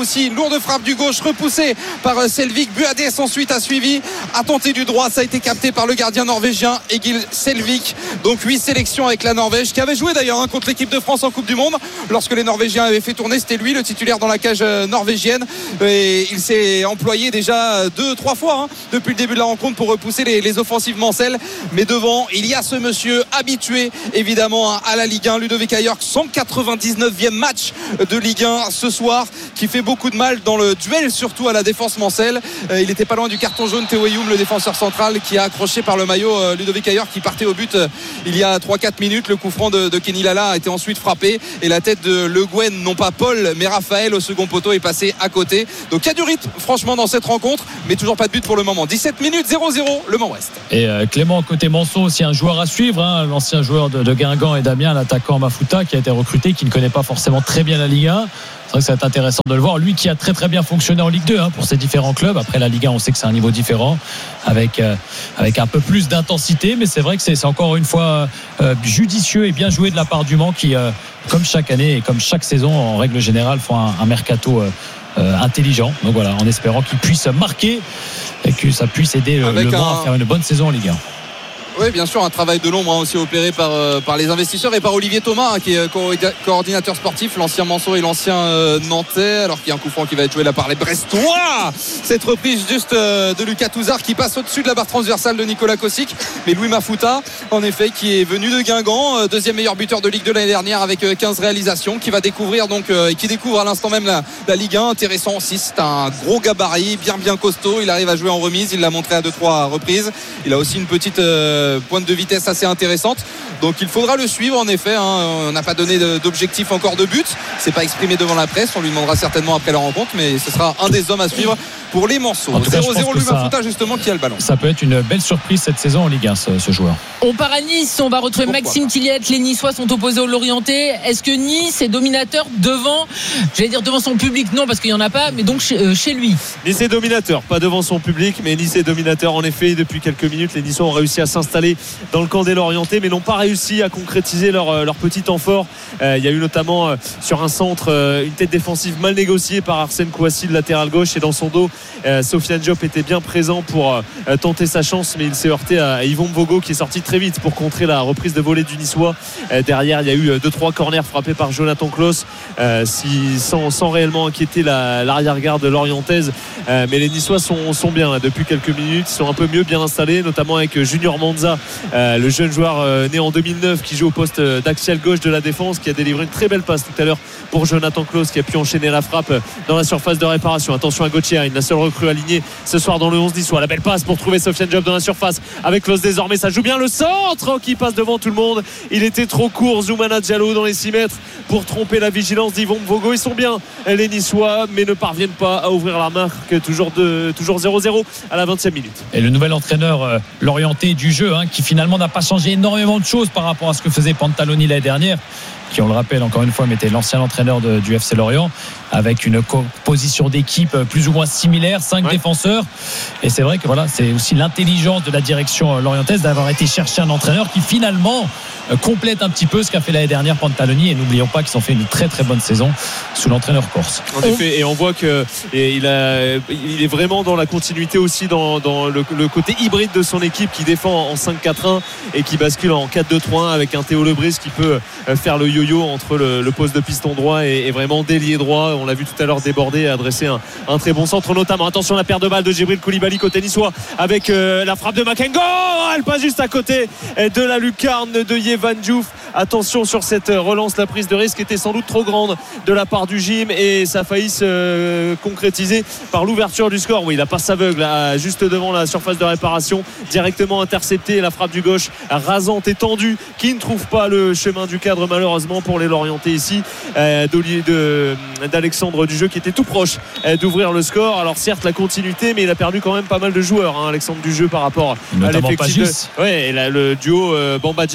lourde frappe du gauche repoussée par Selvik. Buades ensuite a suivi, a tenté du droit, ça a été capté par le gardien norvégien Egil Selvik. Donc huit sélections avec la Norvège, qui avait joué d'ailleurs hein, contre l'équipe de France en Coupe du Monde. Lorsque les Norvégiens avaient fait tourner, c'était lui le titulaire dans la cage norvégienne, et il s'est employé déjà deux, trois fois hein, depuis le début de la rencontre pour repousser les, les offensives mancelles. Mais devant, il y a ce monsieur habitué évidemment à la Ligue un, Ludovic Ayerk, cent quatre-vingt-dix-neuvième match de Ligue un ce soir, qui fait beaucoup de mal dans le duel, surtout à la défense mancelle. Euh, il était pas loin du carton jaune. Théo Eyoum, le défenseur central, qui a accroché par le maillot euh, Ludovic Ayerk, qui partait au but euh, il y a trois quatre minutes. Le coup franc de, de Kenny Lala a été ensuite frappé, et la tête de Le Guen, non pas Paul mais Raphaël, au second poteau, est passée à côté. Donc il y a du rythme franchement dans cette rencontre, mais toujours pas de but pour le moment. dix-sept minutes, zéro zéro, Le Mans Ouest. Et euh, Clément, côté Manceau, aussi un joueur à suivre, hein, l'ancien joueur de, de Guingamp et Damien, l'attaquant Mafuta, qui a été recruté, qui ne connaît pas forcément très bien la Ligue un. C'est vrai que ça va être intéressant de le voir. Lui qui a très très bien fonctionné en Ligue deux hein, pour ses différents clubs. Après la Ligue un, on sait que c'est un niveau différent, avec, euh, avec un peu plus d'intensité, mais c'est vrai que c'est, c'est encore une fois euh, judicieux et bien joué de la part du Mans, qui, euh, comme chaque année et comme chaque saison, en règle générale, font un, un mercato euh, euh, intelligent. Donc voilà, en espérant qu'il puisse marquer et que ça puisse aider le, le Mans un... à faire une bonne saison en Ligue un. Oui, bien sûr, un travail de l'ombre hein, aussi opéré par, euh, par les investisseurs et par Olivier Thomas hein, qui est euh, co- coordinateur sportif, l'ancien Manceau et l'ancien euh, Nantais, alors qu'il y a un coup franc qui va être joué là par les Brestois. Cette reprise juste euh, de Lucas Touzard qui passe au-dessus de la barre transversale de Nicolas Kosic, mais Louis Mafuta en effet, qui est venu de Guingamp, euh, deuxième meilleur buteur de Ligue deux l'année dernière avec euh, quinze réalisations, qui va découvrir donc euh, et qui découvre à l'instant même la, la Ligue un. Intéressant aussi, c'est un gros gabarit, bien bien costaud, il arrive à jouer en remise, il l'a montré à deux trois reprises. Il a aussi une petite euh, pointe de vitesse assez intéressante, donc il faudra le suivre en effet hein. On n'a pas donné d'objectif encore de but, c'est pas exprimé devant la presse, on lui demandera certainement après la rencontre, mais ce sera un des hommes à suivre pour les Manceaux. zéro zéro Louis Mafuta justement qui a le ballon. Ça peut être une belle surprise cette saison en Ligue un, ce, ce joueur. On part à Nice, on va retrouver Pourquoi Maxime Tilliet. Les Niçois sont opposés au Lorientais. Est-ce que Nice est dominateur devant, j'allais dire devant son public, non parce qu'il n'y en a pas, mais donc chez, euh, chez lui? Nice est dominateur, pas devant son public, mais Nice est dominateur en effet. Depuis quelques minutes, les Niçois ont réussi à s'installer dans le camp des Lorientais, mais n'ont pas réussi à concrétiser leur, leur petit temps fort. Euh, il y a eu notamment euh, sur un centre euh, une tête défensive mal négociée par Arsène Kouassi, le latéral gauche, et dans son dos euh, Sofiane Diop était bien présent pour euh, tenter sa chance, mais il s'est heurté à, à Yvon Mvogo, qui est sorti très vite pour contrer la reprise de volée du Niçois. Euh, derrière il y a eu deux trois corners frappés par Jonathan Klaus, euh, si, sans, sans réellement inquiéter la, l'arrière-garde lorientaise, euh, mais les Niçois sont, sont bien là, depuis quelques minutes, ils sont un peu mieux bien installés, notamment avec Junior Manza, euh, le jeune joueur euh, né en deux mille neuf, qui joue au poste d'axial gauche de la défense, qui a délivré une très belle passe tout à l'heure pour Jonathan Klaus, qui a pu enchaîner la frappe dans la surface de réparation. Attention à Gauthier, la seule recrue alignée ce soir dans le onze niçois. La belle passe pour trouver Sofiane Diop dans la surface avec Klaus désormais, ça joue bien, le centre qui passe devant tout le monde, il était trop court, Zoumana Diallo dans les six mètres pour tromper la vigilance d'Yvon Mvogo. Ils sont bien les Niçois, mais ne parviennent pas à ouvrir la marque, toujours, de, toujours zéro zéro à la vingtième minute. Et le nouvel entraîneur euh, Lorientais du jeu hein, qui finalement n'a pas changé énormément de choses par rapport à ce que faisait Pantaloni l'année dernière, qui, on le rappelle encore une fois, était l'ancien entraîneur de, du F C Lorient, avec une composition d'équipe plus ou moins similaire, cinq ouais. défenseurs. Et c'est vrai que voilà, c'est aussi l'intelligence de la direction lorientaise d'avoir été chercher un entraîneur qui finalement complète un petit peu ce qu'a fait l'année dernière Pantaloni. Et n'oublions pas qu'ils ont fait une très très bonne saison sous l'entraîneur corse. En effet, et on voit que et il, a, il est vraiment dans la continuité aussi, dans, dans le, le côté hybride de son équipe, qui défend en cinq quatre un et qui bascule en quatre deux trois un avec un Théo Lebris qui peut faire le yo-yo entre le, le poste de piston droit et, et vraiment d'ailier droit. On l'a vu tout à l'heure déborder et adresser un, un très bon centre, notamment. Attention, la perte de balle de Djibril Koulibaly côté niçois avec euh, la frappe de Makengo. Elle passe juste à côté de la lucarne de Yevan Diouf. Attention sur cette relance, la prise de risque était sans doute trop grande de la part du gym et ça a failli se euh, concrétiser par l'ouverture du score. Oui, la passe aveugle là, juste devant la surface de réparation, directement interceptée, la frappe du gauche rasante et tendue qui ne trouve pas le chemin du cadre malheureusement pour les Lorientais ici, euh, de, d'Alexandre Dujeu qui était tout proche euh, d'ouvrir le score. Alors certes la continuité, mais il a perdu quand même pas mal de joueurs hein, Alexandre Dujeu par rapport notamment à l'effectif de... ouais, et là, le duo euh, Bamba Dieng Pablo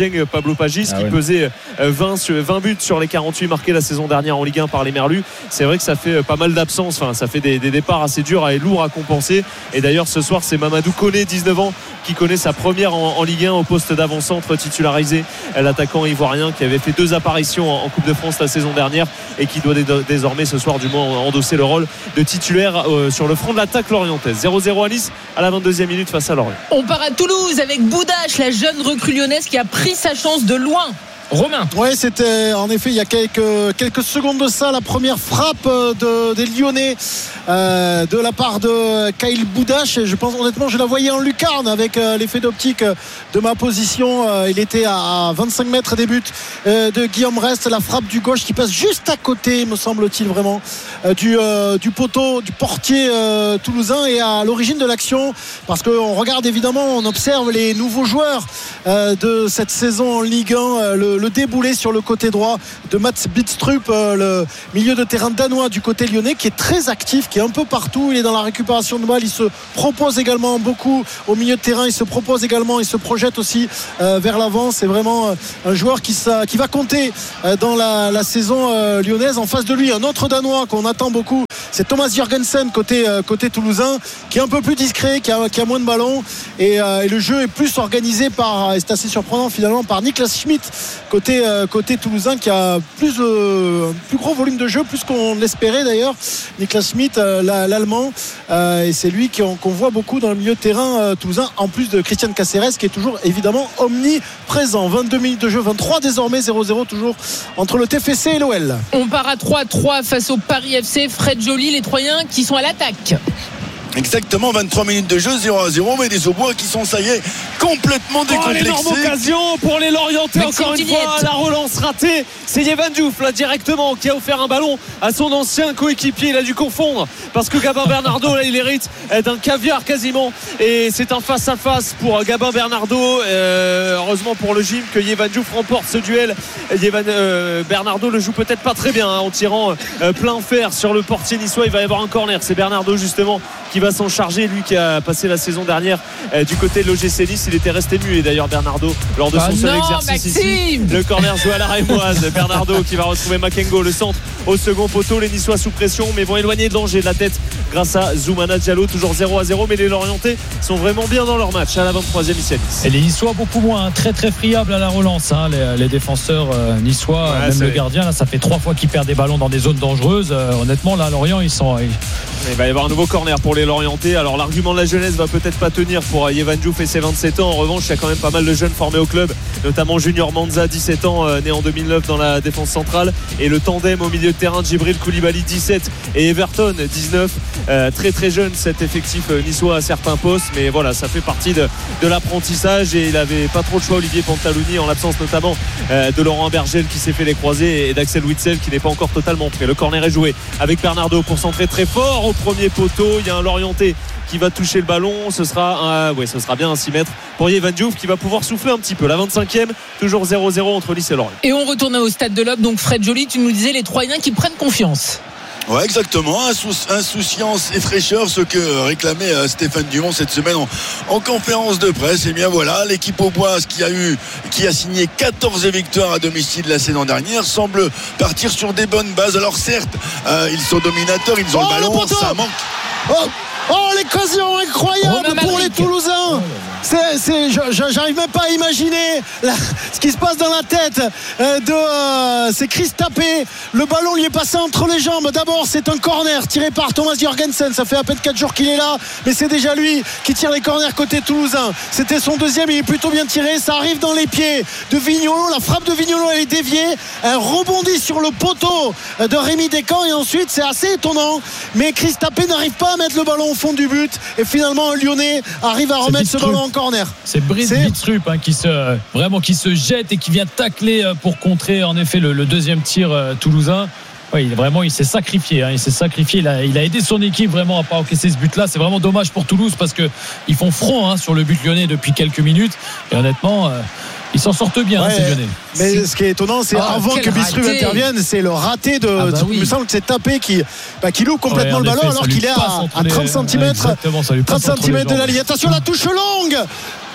Pablo Pagis, ah qui ouais. pesait vingt, vingt buts sur les quarante-huit marqués la saison dernière en Ligue un par les Merlus. C'est vrai que ça fait pas mal d'absence, enfin, ça fait des, des départs assez durs et lourds à compenser. Et d'ailleurs ce soir c'est Mamadou Koné, dix-neuf ans, qui connaît sa première en, en Ligue un au poste d'avant-centre titularisé, l'attaquant ivoirien qui avait fait deux apparitions en, en Coupe de France la saison dernière et qui doit dé- désormais ce soir du moins endosser le rôle de titulaire euh, sur le front de l'attaque lorientaise. zéro zéro à Nice à la vingt-deuxième minute face à Lorient. On part à Toulouse avec Boudache, la jeune recrue lyonnaise qui a pris sa chance de loin. Romain. Oui, c'était en effet il y a quelques, quelques secondes de ça la première frappe de, des Lyonnais euh, de la part de Kyle Boudache. Je pense honnêtement, je la voyais en lucarne avec euh, l'effet d'optique de ma position. Euh, il était à vingt-cinq mètres des buts euh, de Guillaume Rest. La frappe du gauche qui passe juste à côté, me semble-t-il vraiment, euh, du, euh, du poteau, du portier euh, toulousain et à l'origine de l'action. Parce qu'on regarde évidemment, on observe les nouveaux joueurs euh, de cette saison en Ligue un. Euh, le le déboulé sur le côté droit de Mats Bidstrup, le milieu de terrain danois du côté lyonnais, qui est très actif, qui est un peu partout. Il est dans la récupération de balles, il se propose également beaucoup au milieu de terrain, il se propose également, il se projette aussi euh, vers l'avant. C'est vraiment un joueur qui, ça, qui va compter euh, dans la, la saison euh, lyonnaise. En face de lui, un autre danois qu'on attend beaucoup, c'est Thomas Jørgensen côté, euh, côté toulousain, qui est un peu plus discret, qui a, qui a moins de ballons et, euh, et le jeu est plus organisé par, et c'est assez surprenant finalement, par Niklas Schmidt côté, euh, côté toulousain, qui a plus, euh, un plus gros volume de jeu, plus qu'on l'espérait d'ailleurs. Niklas Schmidt, euh, l'allemand, euh, et c'est lui qu'on, qu'on voit beaucoup dans le milieu de terrain euh, toulousain, en plus de Christian Cáceres, qui est toujours évidemment omniprésent. Vingt-deux minutes de jeu, vingt-trois désormais, zéro zéro toujours entre le T F C et l'O L. On part à trois trois face au Paris F C. Fred Joly, les Troyens qui sont à l'attaque. Exactement, vingt-trois minutes de jeu, zéro à zéro, mais des Aubois qui sont, ça y est, complètement décomplexés. Oh, l'énorme occasion pour les Lorientais, encore une fois, la relance ratée. C'est Yevan Diouf là directement qui a offert un ballon à son ancien coéquipier. Il a dû confondre parce que Gabin Bernardo là il hérite d'un caviar quasiment, et c'est un face à face pour Gabin Bernardo. Euh, heureusement pour le gym que Yevan Diouf remporte ce duel. Yevan euh, Bernardo le joue peut-être pas très bien hein, en tirant euh, plein fer sur le portier niçois. Il va y avoir un corner, c'est Bernardo justement qui va s'en charger, lui qui a passé la saison dernière euh, du côté de l'O G C Nice. Il était resté muet d'ailleurs Bernardo lors de son ah seul non, exercice Maxime. Ici. Le corner joué à la Rémoise. Bernardo qui va retrouver Makengo, le centre au second poteau. Les Niçois sous pression mais vont éloigner le danger de la tête grâce à Zoumana Diallo. Toujours zéro à zéro, mais les Lorientais sont vraiment bien dans leur match à la vingt-troisième ici à Nice. Et les Niçois beaucoup moins, très très friables à la relance hein, les, les défenseurs euh, niçois, ouais, même le gardien là, ça fait trois fois qu'il perd des ballons dans des zones dangereuses. Euh, honnêtement là Lorient ils sont ils... Il va y avoir un nouveau corner pour les Lorientais. Alors l'argument de la jeunesse va peut-être pas tenir pour Yevan Diouf et ses vingt-sept ans. En revanche il y a quand même pas mal de jeunes formés au club, notamment Junior Manza, dix-sept ans, euh, né en deux mille neuf dans la défense centrale, et le tandem au milieu de terrain Djibril Koulibaly dix-sept et Everton dix-neuf. Euh, très très jeune cet effectif euh, niçois à certains postes, mais voilà, ça fait partie de, de l'apprentissage, et il avait pas trop de choix Olivier Pantaloni, en l'absence notamment euh, de Laurent Bergel qui s'est fait les croisés et d'Axel Witsel qui n'est pas encore totalement prêt. Le corner est joué avec Bernardo pour centrer très fort au premier poteau. Il y a un Lorientais qui va toucher le ballon. Ce sera, un, ouais, ce sera bien un six mètres pour Yevan Diouf qui va pouvoir souffler un petit peu. La vingt-cinquième, toujours zéro zéro entre Nice et Lorient. Et on retourne au stade de l'Aube. Donc Fred Joly, tu nous disais les Troyens qui prennent confiance. Ouais, exactement. Insous- insouciance et fraîcheur, ce que réclamait euh, Stéphane Dumont cette semaine en, en conférence de presse. Et bien voilà, l'équipe auboise qui a eu, qui a signé quatorze victoires à domicile la saison dernière semble partir sur des bonnes bases. Alors certes, euh, ils sont dominateurs, ils ont oh, le ballon, le ça manque. Oh Oh, l'occasion incroyable pour les Toulousains. C'est, c'est, je, j'arrive même pas à imaginer la, ce qui se passe dans la tête euh, de euh, c'est Chris Tapé. Le ballon lui est passé entre les jambes. D'abord c'est un corner tiré par Thomas Jørgensen. Ça fait à peine quatre jours qu'il est là, mais c'est déjà lui qui tire les corners côté toulousain. C'était son deuxième, il est plutôt bien tiré. Ça arrive dans les pieds de Vignolo. La frappe de Vignolo elle est déviée, elle rebondit sur le poteau de Rémi Descamps, et ensuite c'est assez étonnant, mais Chris Tapé n'arrive pas à mettre le ballon au fond du but, et finalement un Lyonnais arrive à remettre ce ballon en corner. C'est Brice Bidstrup hein, qui se vraiment qui se jette et qui vient tacler pour contrer en effet le, le deuxième tir euh, toulousain. Ouais, il, vraiment, il s'est sacrifié. Hein, il s'est sacrifié. Il a, il a aidé son équipe vraiment à pas encaisser ce but-là. C'est vraiment dommage pour Toulouse parce que ils font front hein, sur le but lyonnais depuis quelques minutes. Et honnêtement, euh, ils s'en sortent bien, ouais, hein, ces Lyonnais. Mais c'est... ce qui est étonnant, c'est oh, avant que Bidstrup intervienne, c'est le raté de. Ah bah oui. Il me semble que c'est Tapé qui, bah, qui loupe complètement ouais, le ballon effet, alors qu'il est à, à trente centimètres. Ouais, trente centimètres de la ligne. Attention, la touche longue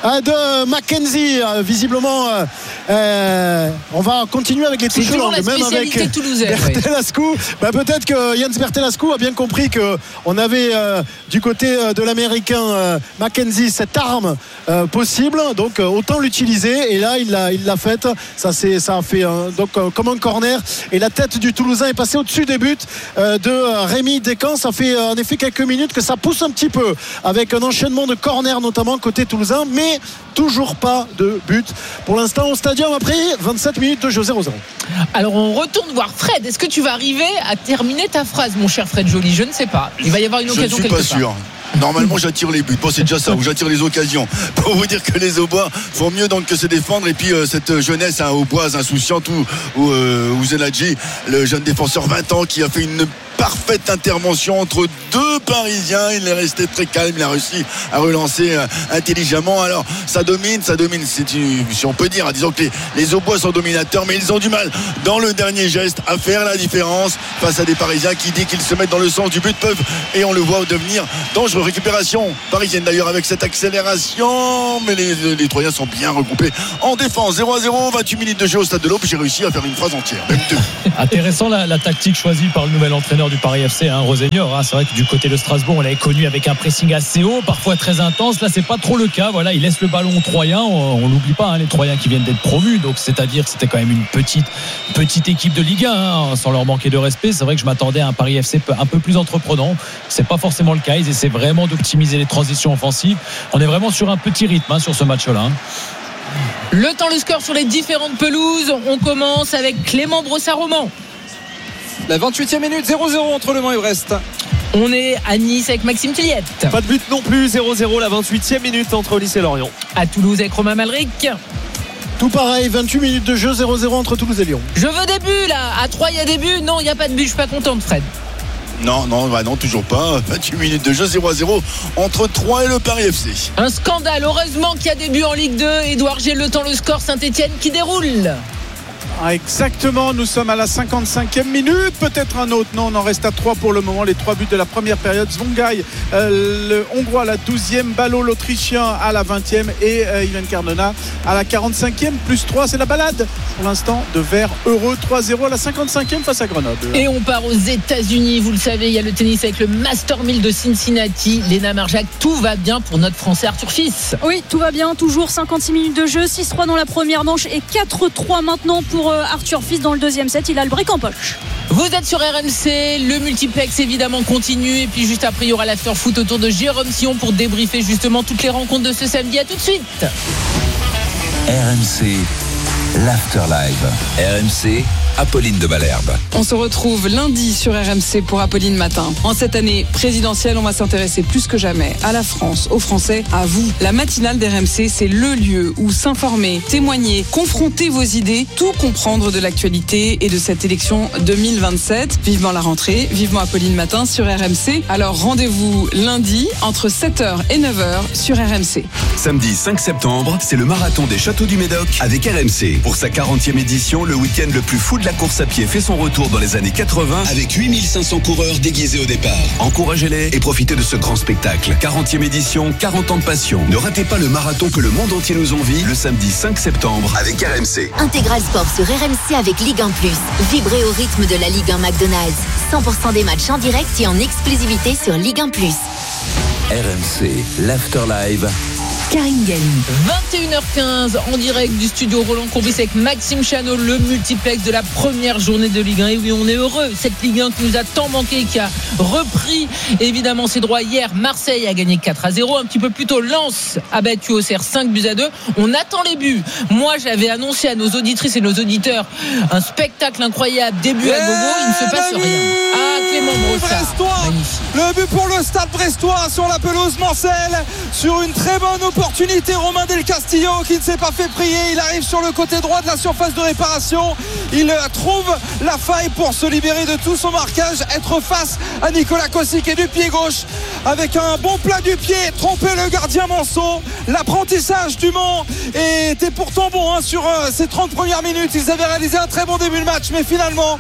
de Mackenzie. Visiblement, euh, on va continuer avec les touches longues, même avec Bertelascu. Ouais. Bah, peut-être que Jens Bertelascu a bien compris qu'on avait euh, du côté de l'américain euh, Mackenzie cette arme euh, possible, donc euh, autant l'utiliser. Et là, il l'a, il l'a faite. Ça, c'est, ça a fait euh, donc euh, comme un corner. Et la tête du Toulousain est passée au-dessus des buts euh, de euh, Rémi Descamps. Ça fait euh, en effet quelques minutes que ça pousse un petit peu avec un enchaînement de corner notamment côté toulousain, mais toujours pas de but pour l'instant au Stadium après vingt-sept minutes de jeu. Zéro zéro. Alors on retourne voir Fred. Est-ce que tu vas arriver à terminer ta phrase, mon cher Fred Joly? Je ne sais pas. Il va y avoir une occasion quelque part. Je ne suis pas sûr. Normalement, j'attire les buts. Bon, c'est déjà ça, où j'attire les occasions. Pour vous dire que les Aubois font mieux donc que se défendre. Et puis, euh, cette jeunesse hein, auboise insouciante ou, ou, euh, ou Zenadji, le jeune défenseur vingt ans qui a fait une parfaite intervention entre deux Parisiens. Il est resté très calme. Il a réussi à relancer euh, intelligemment. Alors, ça domine, ça domine, c'est, si on peut dire. Disons que les, les Aubois sont dominateurs, mais ils ont du mal dans le dernier geste à faire la différence face à des Parisiens qui, dès qu'ils se mettent dans le sens du but, peuvent, et on le voit, devenir dangereux. Récupération parisienne d'ailleurs avec cette accélération, mais les, les Troyens sont bien regroupés en défense. Zéro à zéro, vingt-huit minutes de jeu au Stade de l'Aube. J'ai réussi à faire une phrase entière, même deux. Intéressant la, la tactique choisie par le nouvel entraîneur du Paris F C, hein, Rosenior. Hein. C'est vrai que du côté de Strasbourg, on l'avait connu avec un pressing assez haut, parfois très intense. Là, c'est pas trop le cas. Voilà, il laisse le ballon aux Troyens. On, on l'oublie pas, hein, les Troyens qui viennent d'être promus. Donc, c'est-à-dire que c'était quand même une petite, petite équipe de Ligue un, hein, sans leur manquer de respect. C'est vrai que je m'attendais à un Paris F C un peu plus entreprenant. C'est pas forcément le cas. Ils essaient vraiment d'optimiser les transitions offensives. On est vraiment sur un petit rythme hein, sur ce match-là. Hein. Le temps, le score sur les différentes pelouses. On commence avec Clément Brossard-Roman. La vingt-huitième minute, zéro zéro entre Le Mans et Brest. On est à Nice avec Maxime Tilliette. Pas de but non plus, zéro zéro la vingt-huitième minute entre Nice et Lorient. À Toulouse avec Romain Malric. Tout pareil, vingt-huit minutes de jeu, zéro zéro entre Toulouse et Lyon. Je veux des buts là. À Troyes, il y a des buts. Non, il n'y a pas de but. Je suis pas contente, Fred. Non, non, bah non, toujours pas. vingt-huit minutes de jeu, zéro à zéro entre Troyes et le Paris F C. Un scandale. Heureusement qu'il y a des buts en Ligue deux. Édouard G, le temps, le score, Saint-Etienne qui déroule. Ah, exactement, nous sommes à la cinquante-cinquième minute, peut-être un autre, non, on en reste à trois pour le moment, les trois buts de la première période. Zvongai, euh, le Hongrois à la douzième, Ballot l'Autrichien à la vingtième et euh, Ivan Cardona à la quarante-cinquième, plus trois, c'est la balade pour l'instant de Vert heureux, trois zéro à la cinquante-cinquième face à Grenoble. Et on part aux États-Unis, vous le savez, il y a le tennis avec le Master mille de Cincinnati. Léna Marjac, tout va bien pour notre Français Arthur Fils. Oui, tout va bien, toujours cinquante-six minutes de jeu, six trois dans la première manche et quatre trois maintenant pour Arthur Fils dans le deuxième set. Il a le break en poche. Vous êtes sur R M C, le multiplex évidemment continue et puis juste après il y aura l'after foot autour de Jérôme Sion pour débriefer justement toutes les rencontres de ce samedi. À tout de suite. R M C, l'after live. R M C, Apolline de Malherbe. On se retrouve lundi sur R M C pour Apolline Matin. En cette année présidentielle, on va s'intéresser plus que jamais à la France, aux Français, à vous. La matinale d'R M C, c'est le lieu où s'informer, témoigner, confronter vos idées, tout comprendre de l'actualité et de cette élection deux mille vingt-sept. Vivement la rentrée, vivement Apolline Matin sur R M C. Alors rendez-vous lundi entre sept heures et neuf heures sur R M C. Samedi cinq septembre, c'est le marathon des Châteaux du Médoc avec R M C. Pour sa quarantième édition, le week-end le plus fou de la course à pied fait son retour dans les années quatre-vingts avec huit mille cinq cents coureurs déguisés au départ. Encouragez-les et profitez de ce grand spectacle. quarantième édition, quarante ans de passion. Ne ratez pas le marathon que le monde entier nous envie le samedi cinq septembre avec R M C. Intégral Sport sur R M C avec Ligue un plus. Vibrez au rythme de la Ligue un McDonald's. cent pour cent des matchs en direct et en exclusivité sur Ligue un plus. R M C, l'after live. Karine Galli. vingt et une heures quinze en direct du studio Roland Courbis avec Maxime Chanot, le multiplex de la première journée de Ligue un. Et oui, on est heureux. Cette Ligue un qui nous a tant manqué, qui a repris évidemment ses droits hier. Marseille a gagné quatre à zéro. Un petit peu plus tôt, Lens a battu Auxerre cinq buts à deux. On attend les buts. Moi, j'avais annoncé à nos auditrices et nos auditeurs un spectacle incroyable. Début à gogo, il ne se passe rien. Ah, Clément Brossard. Magnifique. Le but pour le Stade brestois sur la pelouse Mancel, sur une très bonne opportunité. Romain Del Castillo qui ne s'est pas fait prier, il arrive sur le côté droit de la surface de réparation, il trouve la faille pour se libérer de tout son marquage, être face à Nicolas Kossic et du pied gauche avec un bon plat du pied, tromper le gardien Manceau. L'apprentissage du Mans était pourtant bon hein, sur euh, ces trente premières minutes. Ils avaient réalisé un très bon début de match, mais finalement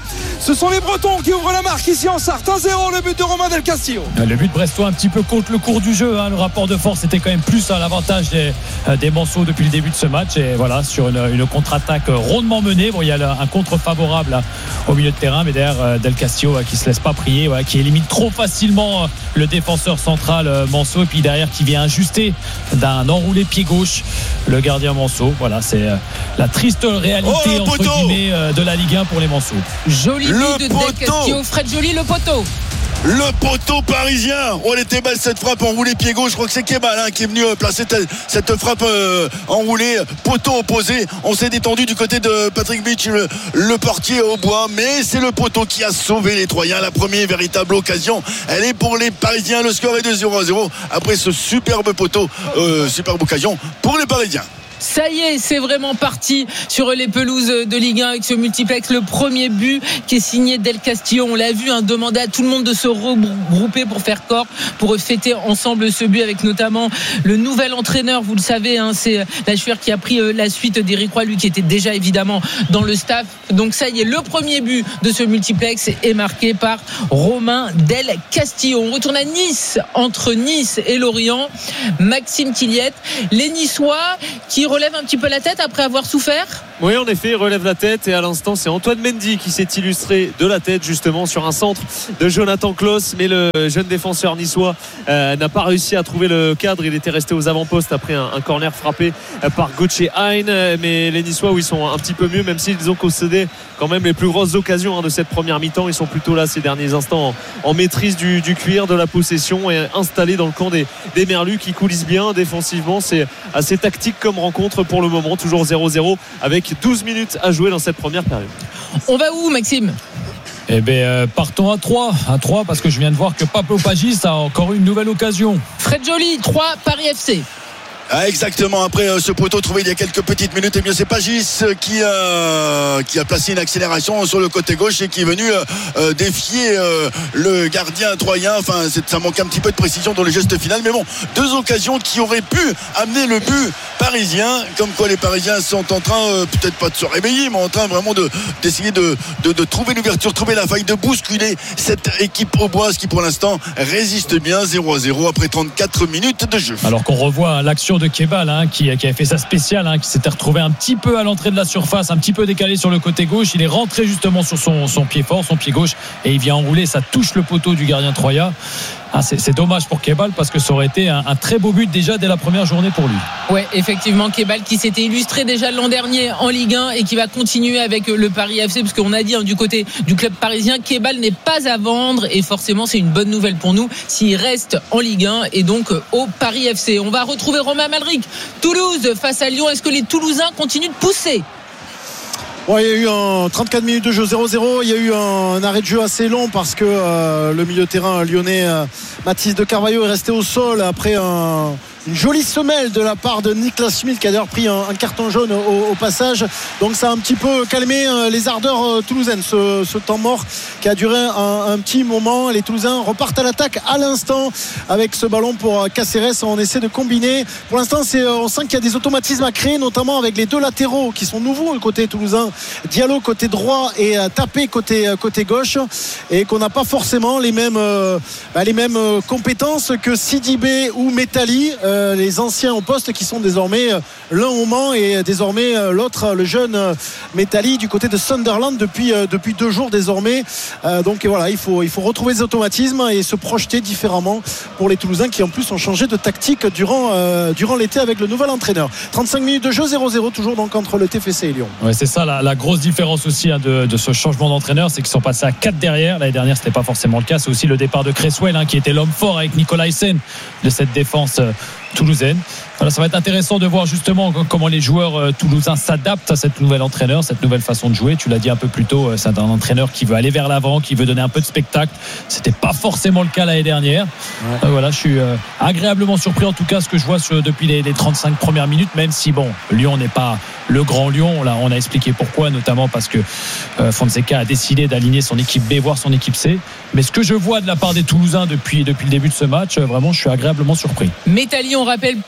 Ce sont les Bretons qui ouvrent la marque ici en Sarthe. un zéro, le but de Romain Del Castillo. Le but brestois un petit peu contre le cours du jeu, hein. Le rapport de force était quand même plus à l'avantage des, des Manceaux depuis le début de ce match. Et voilà, sur une, une contre-attaque rondement menée. Bon, il y a un contre favorable là, au milieu de terrain, mais derrière Del Castillo qui se laisse pas prier, voilà, qui élimine trop facilement le défenseur central Manceau, et puis derrière qui vient ajuster d'un enroulé pied gauche le gardien Manceau. Voilà, c'est la triste réalité oh, entre guillemets de la Ligue un pour les Manceaux. Joli but de Del Castillo. Fred Joly, le poteau. Le poteau parisien. Oh, elle était belle cette frappe enroulée pied gauche. Je crois que c'est Kebal hein, qui est venu placer t- cette frappe euh, enroulée poteau opposé. On s'est détendu du côté de Patrick Beach, le, le portier au bois, mais c'est le poteau qui a sauvé les Troyens. La première véritable occasion, elle est pour les Parisiens. Le score est de zéro à zéro après ce superbe poteau, euh, superbe occasion pour les Parisiens. Ça y est, c'est vraiment parti sur les pelouses de Ligue un avec ce multiplex. Le premier but qui est signé Del Castillo. On l'a vu, hein, demander à tout le monde de se regrouper pour faire corps, pour fêter ensemble ce but avec notamment le nouvel entraîneur. Vous le savez, hein, c'est Lachuer qui a pris la suite d'Éric Roy, lui qui était déjà évidemment dans le staff. Donc ça y est, le premier but de ce multiplex est marqué par Romain Del Castillo. On retourne à Nice, entre Nice et Lorient. Maxime Quillette, les Niçois qui relève un petit peu la tête après avoir souffert. Oui, en effet, il relève la tête et à l'instant c'est Antoine Mendy qui s'est illustré de la tête justement sur un centre de Jonathan Klaus, mais le jeune défenseur niçois euh, n'a pas réussi à trouver le cadre. Il était resté aux avant-postes après un, un corner frappé par Gauthier Hein, mais les Niçois, où ils sont un petit peu mieux, même s'ils ont concédé quand même les plus grosses occasions hein, de cette première mi-temps. Ils sont plutôt là ces derniers instants en, en maîtrise du, du cuir, de la possession, et installés dans le camp des, des Merlus qui coulissent bien défensivement. C'est assez tactique comme rencontre pour le moment, toujours zéro zéro avec douze minutes à jouer dans cette première période. On va où, Maxime ? Eh bien, euh, partons à trois. À trois, parce que je viens de voir que Pablo Pagis a encore eu une nouvelle occasion. Fred Joly, trois, Paris F C. Ah, exactement, après euh, ce poteau trouvé il y a quelques petites minutes, et bien c'est Pagis qui, euh, qui a placé une accélération sur le côté gauche et qui est venu euh, défier euh, le gardien troyen. Enfin, c'est, ça manque un petit peu de précision dans le geste final, mais bon, deux occasions qui auraient pu amener le but parisien. Comme quoi les Parisiens sont en train, euh, peut-être pas de se réveiller, mais en train vraiment de, d'essayer de, de, de trouver l'ouverture, trouver la faille, de bousculer cette équipe auboise qui pour l'instant résiste bien. Zéro à zéro après trente-quatre minutes de jeu. Alors qu'on revoit l'action de Kebal hein, qui, qui avait fait sa spéciale, hein, qui s'était retrouvé un petit peu à l'entrée de la surface, un petit peu décalé sur le côté gauche. Il est rentré justement sur son, son pied fort, son pied gauche, et il vient enrouler. Ça touche le poteau du gardien troyen. Ah, c'est, c'est dommage pour Kebal parce que ça aurait été un, un très beau but déjà dès la première journée pour lui. Ouais, effectivement, Kebal qui s'était illustré déjà l'an dernier en Ligue un et qui va continuer avec le Paris F C, parce qu'on a dit hein, du côté du club parisien, Kebal n'est pas à vendre, et forcément c'est une bonne nouvelle pour nous s'il reste en Ligue un et donc au Paris F C. On va retrouver Romain Malric. Toulouse face à Lyon. Est-ce que les Toulousains continuent de pousser ? Ouais, il y a eu un trente-quatre minutes de jeu zéro zéro. Il y a eu un, un arrêt de jeu assez long parce que euh, le milieu de terrain lyonnais euh, Mathis de Carvalho est resté au sol après un, une jolie semelle de la part de Niklas Schmid qui a d'ailleurs pris un, un carton jaune au, au passage. Donc ça a un petit peu calmé euh, les ardeurs euh, toulousaines, ce, ce temps mort qui a duré un, un petit moment. Les Toulousains repartent à l'attaque à l'instant avec ce ballon pour Caceres. On essaie de combiner. Pour l'instant, c'est, on sent qu'il y a des automatismes à créer, notamment avec les deux latéraux qui sont nouveaux côté toulousain. Diallo côté droit et euh, Tapé côté, euh, côté gauche, et qu'on n'a pas forcément les mêmes, euh, bah, les mêmes euh, compétences que Sidibé ou Metali, euh, les anciens au poste qui sont désormais euh, l'un au Mans et désormais euh, l'autre, le jeune euh, Metali du côté de Sunderland depuis, euh, depuis deux jours désormais. Euh, donc et voilà, il faut, il faut retrouver des automatismes et se projeter différemment pour les Toulousains qui en plus ont changé de tactique durant, euh, durant l'été avec le nouvel entraîneur. trente-cinq minutes de jeu zéro zéro toujours donc entre le T F C et Lyon. Ouais, c'est ça la, la grosse différence aussi hein, de, de ce changement d'entraîneur, c'est qu'ils sont passés à quatre derrière. L'année dernière c'était pas forcément le cas. C'est aussi le départ de Cresswell hein, qui était l'homme fort avec Nicolas Hyssen de cette défense euh, toulousaine. Voilà, ça va être intéressant de voir justement comment les joueurs euh, toulousains s'adaptent à cette nouvelle entraîneur, cette nouvelle façon de jouer. Tu l'as dit un peu plus tôt, euh, c'est un entraîneur qui veut aller vers l'avant, qui veut donner un peu de spectacle. C'était pas forcément le cas l'année dernière. Ouais. Euh, voilà, je suis euh, agréablement surpris en tout cas ce que je vois sur, depuis les, les trente-cinq premières minutes, même si bon, Lyon n'est pas le grand Lyon. Là, on a expliqué pourquoi, notamment parce que euh, Fonseca a décidé d'aligner son équipe B, voire son équipe C. Mais ce que je vois de la part des Toulousains depuis, depuis le début de ce match, euh, vraiment, je suis agréablement surpris. Metali, on rappelle, plus grand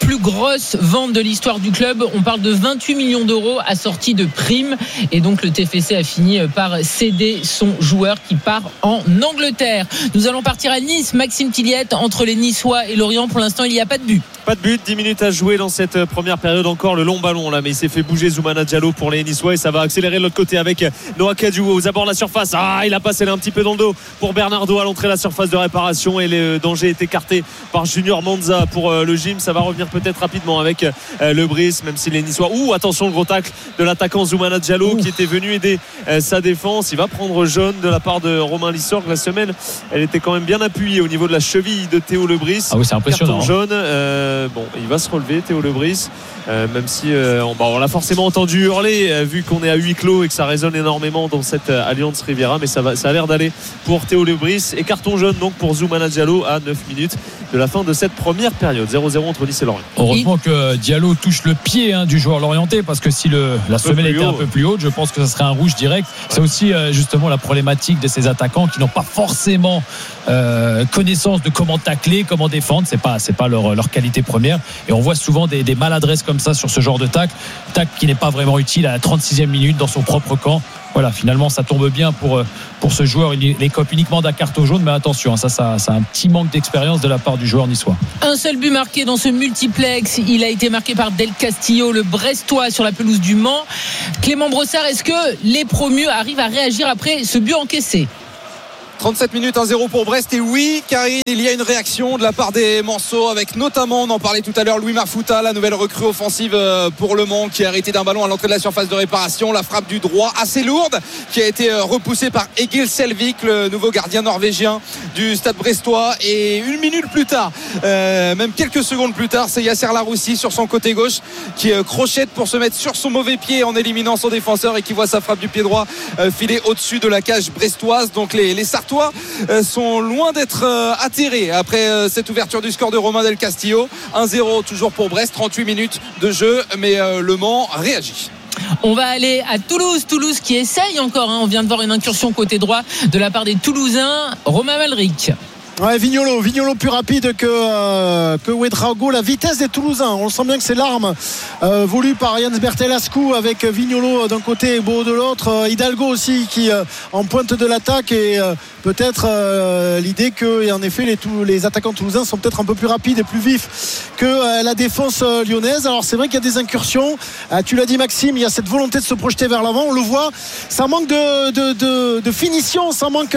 grosse vente de l'histoire du club. On parle de vingt-huit millions d'euros assortis de primes. Et donc le T F C a fini par céder son joueur qui part en Angleterre. Nous allons partir à Nice. Maxime Tilliette, entre les Niçois et Lorient, pour l'instant il n'y a pas de but. Pas de but, dix minutes à jouer dans cette première période. Encore le long ballon là, mais il s'est fait bouger Zoumana Diallo pour les Niçois et ça va accélérer de l'autre côté avec Noah Kadiou aux abords de la surface. Ah, il a passé là un petit peu dans le dos pour Bernardo à l'entrée de la surface de réparation et le danger est écarté par Junior Manza pour le gym. Ça va revenir peut-être rapidement avec le Brice, même si les Niçois. Ouh, attention, le gros tacle de l'attaquant Zoumana Diallo Ouh. qui était venu aider sa défense. Il va prendre jaune de la part de Romain Lissorg. La semaine, elle était quand même bien appuyée au niveau de la cheville de Théo Lebris. Ah oui, c'est impressionnant. Carton jaune. Euh, bon, il va se relever, Théo Lebris. Euh, même si euh, on, bah, on l'a forcément entendu hurler euh, vu qu'on est à huis clos et que ça résonne énormément dans cette euh, Alliance Riviera, mais ça, va, ça a l'air d'aller pour Théo Lebris et carton jaune donc pour Zoumana Diallo à neuf minutes de la fin de cette première période. zéro zéro entre Nice et Lorient. Heureusement que Diallo touche le pied hein, du joueur lorientais, parce que si le, la semelle était un peu plus haute, je pense que ça serait un rouge direct. Ouais. C'est aussi euh, justement la problématique de ces attaquants qui n'ont pas forcément euh, connaissance de comment tacler, comment défendre. C'est pas, c'est pas leur, leur qualité première, et on voit souvent des, des maladresses comme ça sur ce genre de tacle, tacle qui n'est pas vraiment utile à la trente-sixième minute dans son propre camp. Voilà, finalement ça tombe bien pour, pour ce joueur. Il écope uniquement d'un carton jaune, mais attention, ça, ça, ça a un petit manque d'expérience de la part du joueur niçois. Un seul but marqué dans ce multiplex, il a été marqué par Del Castillo, le Brestois, sur la pelouse du Mans. Clément Brossard, est-ce que les promus arrivent à réagir après ce but encaissé ? trente-sept minutes, un zéro pour Brest. Et oui, Karine, il y a une réaction de la part des Manceaux, avec notamment, on en parlait tout à l'heure, Louis Marfouta, la nouvelle recrue offensive pour Le Mans, qui a arrêté d'un ballon à l'entrée de la surface de réparation. La frappe du droit assez lourde qui a été repoussée par Egil Selvik, le nouveau gardien norvégien du Stade brestois. Et une minute plus tard, euh, même quelques secondes plus tard, c'est Yasser Laroussi sur son côté gauche qui crochette pour se mettre sur son mauvais pied en éliminant son défenseur et qui voit sa frappe du pied droit euh, filer au-dessus de la cage brestoise. Donc les, les Sartois sont loin d'être atterrés après cette ouverture du score de Romain Del Castillo. un zéro toujours pour Brest, trente-huit minutes de jeu, mais Le Mans réagit. On va aller à Toulouse. Toulouse qui essaye encore, hein. On vient de voir une incursion côté droit de la part des Toulousains. Romain Malric. Ouais, Vignolo, Vignolo plus rapide que, euh, que Ouedraogo. La vitesse des Toulousains, on sent bien que c'est l'arme euh, voulue par Jens Bertelascu, avec Vignolo d'un côté et Beau de l'autre. euh, Hidalgo aussi qui euh, en pointe de l'attaque, et euh, peut-être euh, l'idée que, et en effet les, tous, les attaquants toulousains sont peut-être un peu plus rapides et plus vifs que euh, la défense euh, lyonnaise. Alors c'est vrai qu'il y a des incursions, euh, tu l'as dit Maxime, il y a cette volonté de se projeter vers l'avant, on le voit, ça manque de, de, de, de finition, ça manque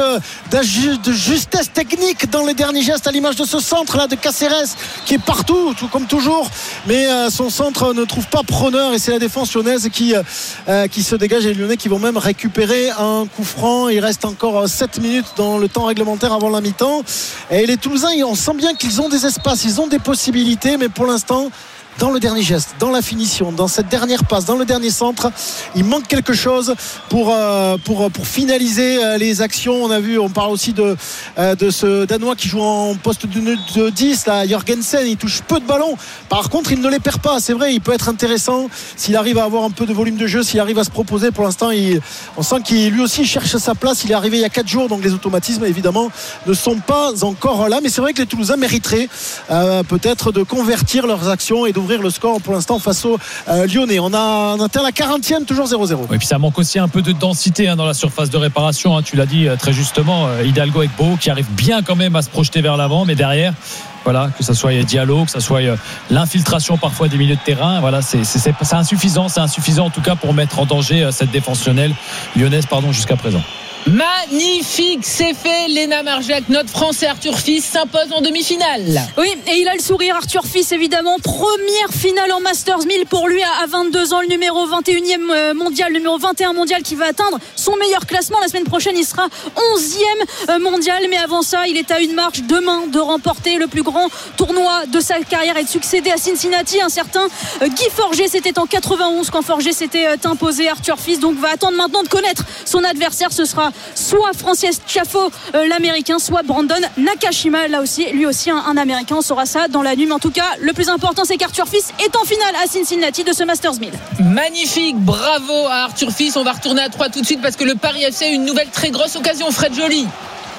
de justesse technique dans les derniers gestes, à l'image de ce centre là de Caceres qui est partout, tout comme toujours, mais euh, son centre ne trouve pas preneur, et c'est la défense lyonnaise qui, euh, qui se dégage, et les Lyonnais qui vont même récupérer un coup franc. Il reste encore sept minutes dans le temps réglementaire avant la mi-temps, et les Toulousains, on sent bien qu'ils ont des espaces, ils ont des possibilités, mais pour l'instant, dans le dernier geste, dans la finition, dans cette dernière passe, dans le dernier centre, il manque quelque chose pour, euh, pour, pour finaliser euh, les actions. On a vu, on parle aussi de, euh, de ce Danois qui joue en poste de, de dix, là, Jorgensen. Il touche peu de ballons, par contre il ne les perd pas, c'est vrai, il peut être intéressant s'il arrive à avoir un peu de volume de jeu, s'il arrive à se proposer. Pour l'instant, il, on sent qu'il lui aussi cherche sa place. Il est arrivé il y a quatre jours, donc les automatismes évidemment ne sont pas encore là, mais c'est vrai que les Toulousains mériteraient euh, peut-être de convertir leurs actions et d'ouvrir le score pour l'instant face aux euh, Lyonnais. On a, on atteint la quarantième, toujours zéro zéro. Et puis ça manque aussi un peu de densité hein, dans la surface de réparation, hein, tu l'as dit euh, très justement, euh, Hidalgo avec Beau qui arrive bien quand même à se projeter vers l'avant, mais derrière, voilà, que ce soit Diallo, que ce soit euh, l'infiltration parfois des milieux de terrain, voilà, c'est, c'est, c'est, c'est insuffisant, c'est insuffisant en tout cas pour mettre en danger euh, cette défensionnelle lyonnaise, pardon, jusqu'à présent. Magnifique, c'est fait. Léna Marjac, notre Français Arthur Fils s'impose en demi-finale. Oui, et il a le sourire, Arthur Fils, évidemment. Première finale en Masters mille pour lui à vingt-deux ans, le numéro vingt et unième mondial, le numéro vingt et un mondial, qui va atteindre son meilleur classement. La semaine prochaine, il sera onzième mondial. Mais avant ça, il est à une marche demain de remporter le plus grand tournoi de sa carrière et de succéder à Cincinnati. Un certain Guy Forget, c'était en quatre-vingt-onze quand Forget s'était imposé. Arthur Fils donc va attendre maintenant de connaître son adversaire. Ce sera soit Frances Tiafoe, euh, l'américain, soit Brandon Nakashima, là aussi, lui aussi un, un américain. On saura ça dans la nuit, mais en tout cas le plus important, c'est qu'Arthur Fils est en finale à Cincinnati de ce Masters mille. Magnifique, bravo à Arthur Fils. On va retourner à Troyes tout de suite parce que le Paris F C a une nouvelle très grosse occasion. Fred Joly.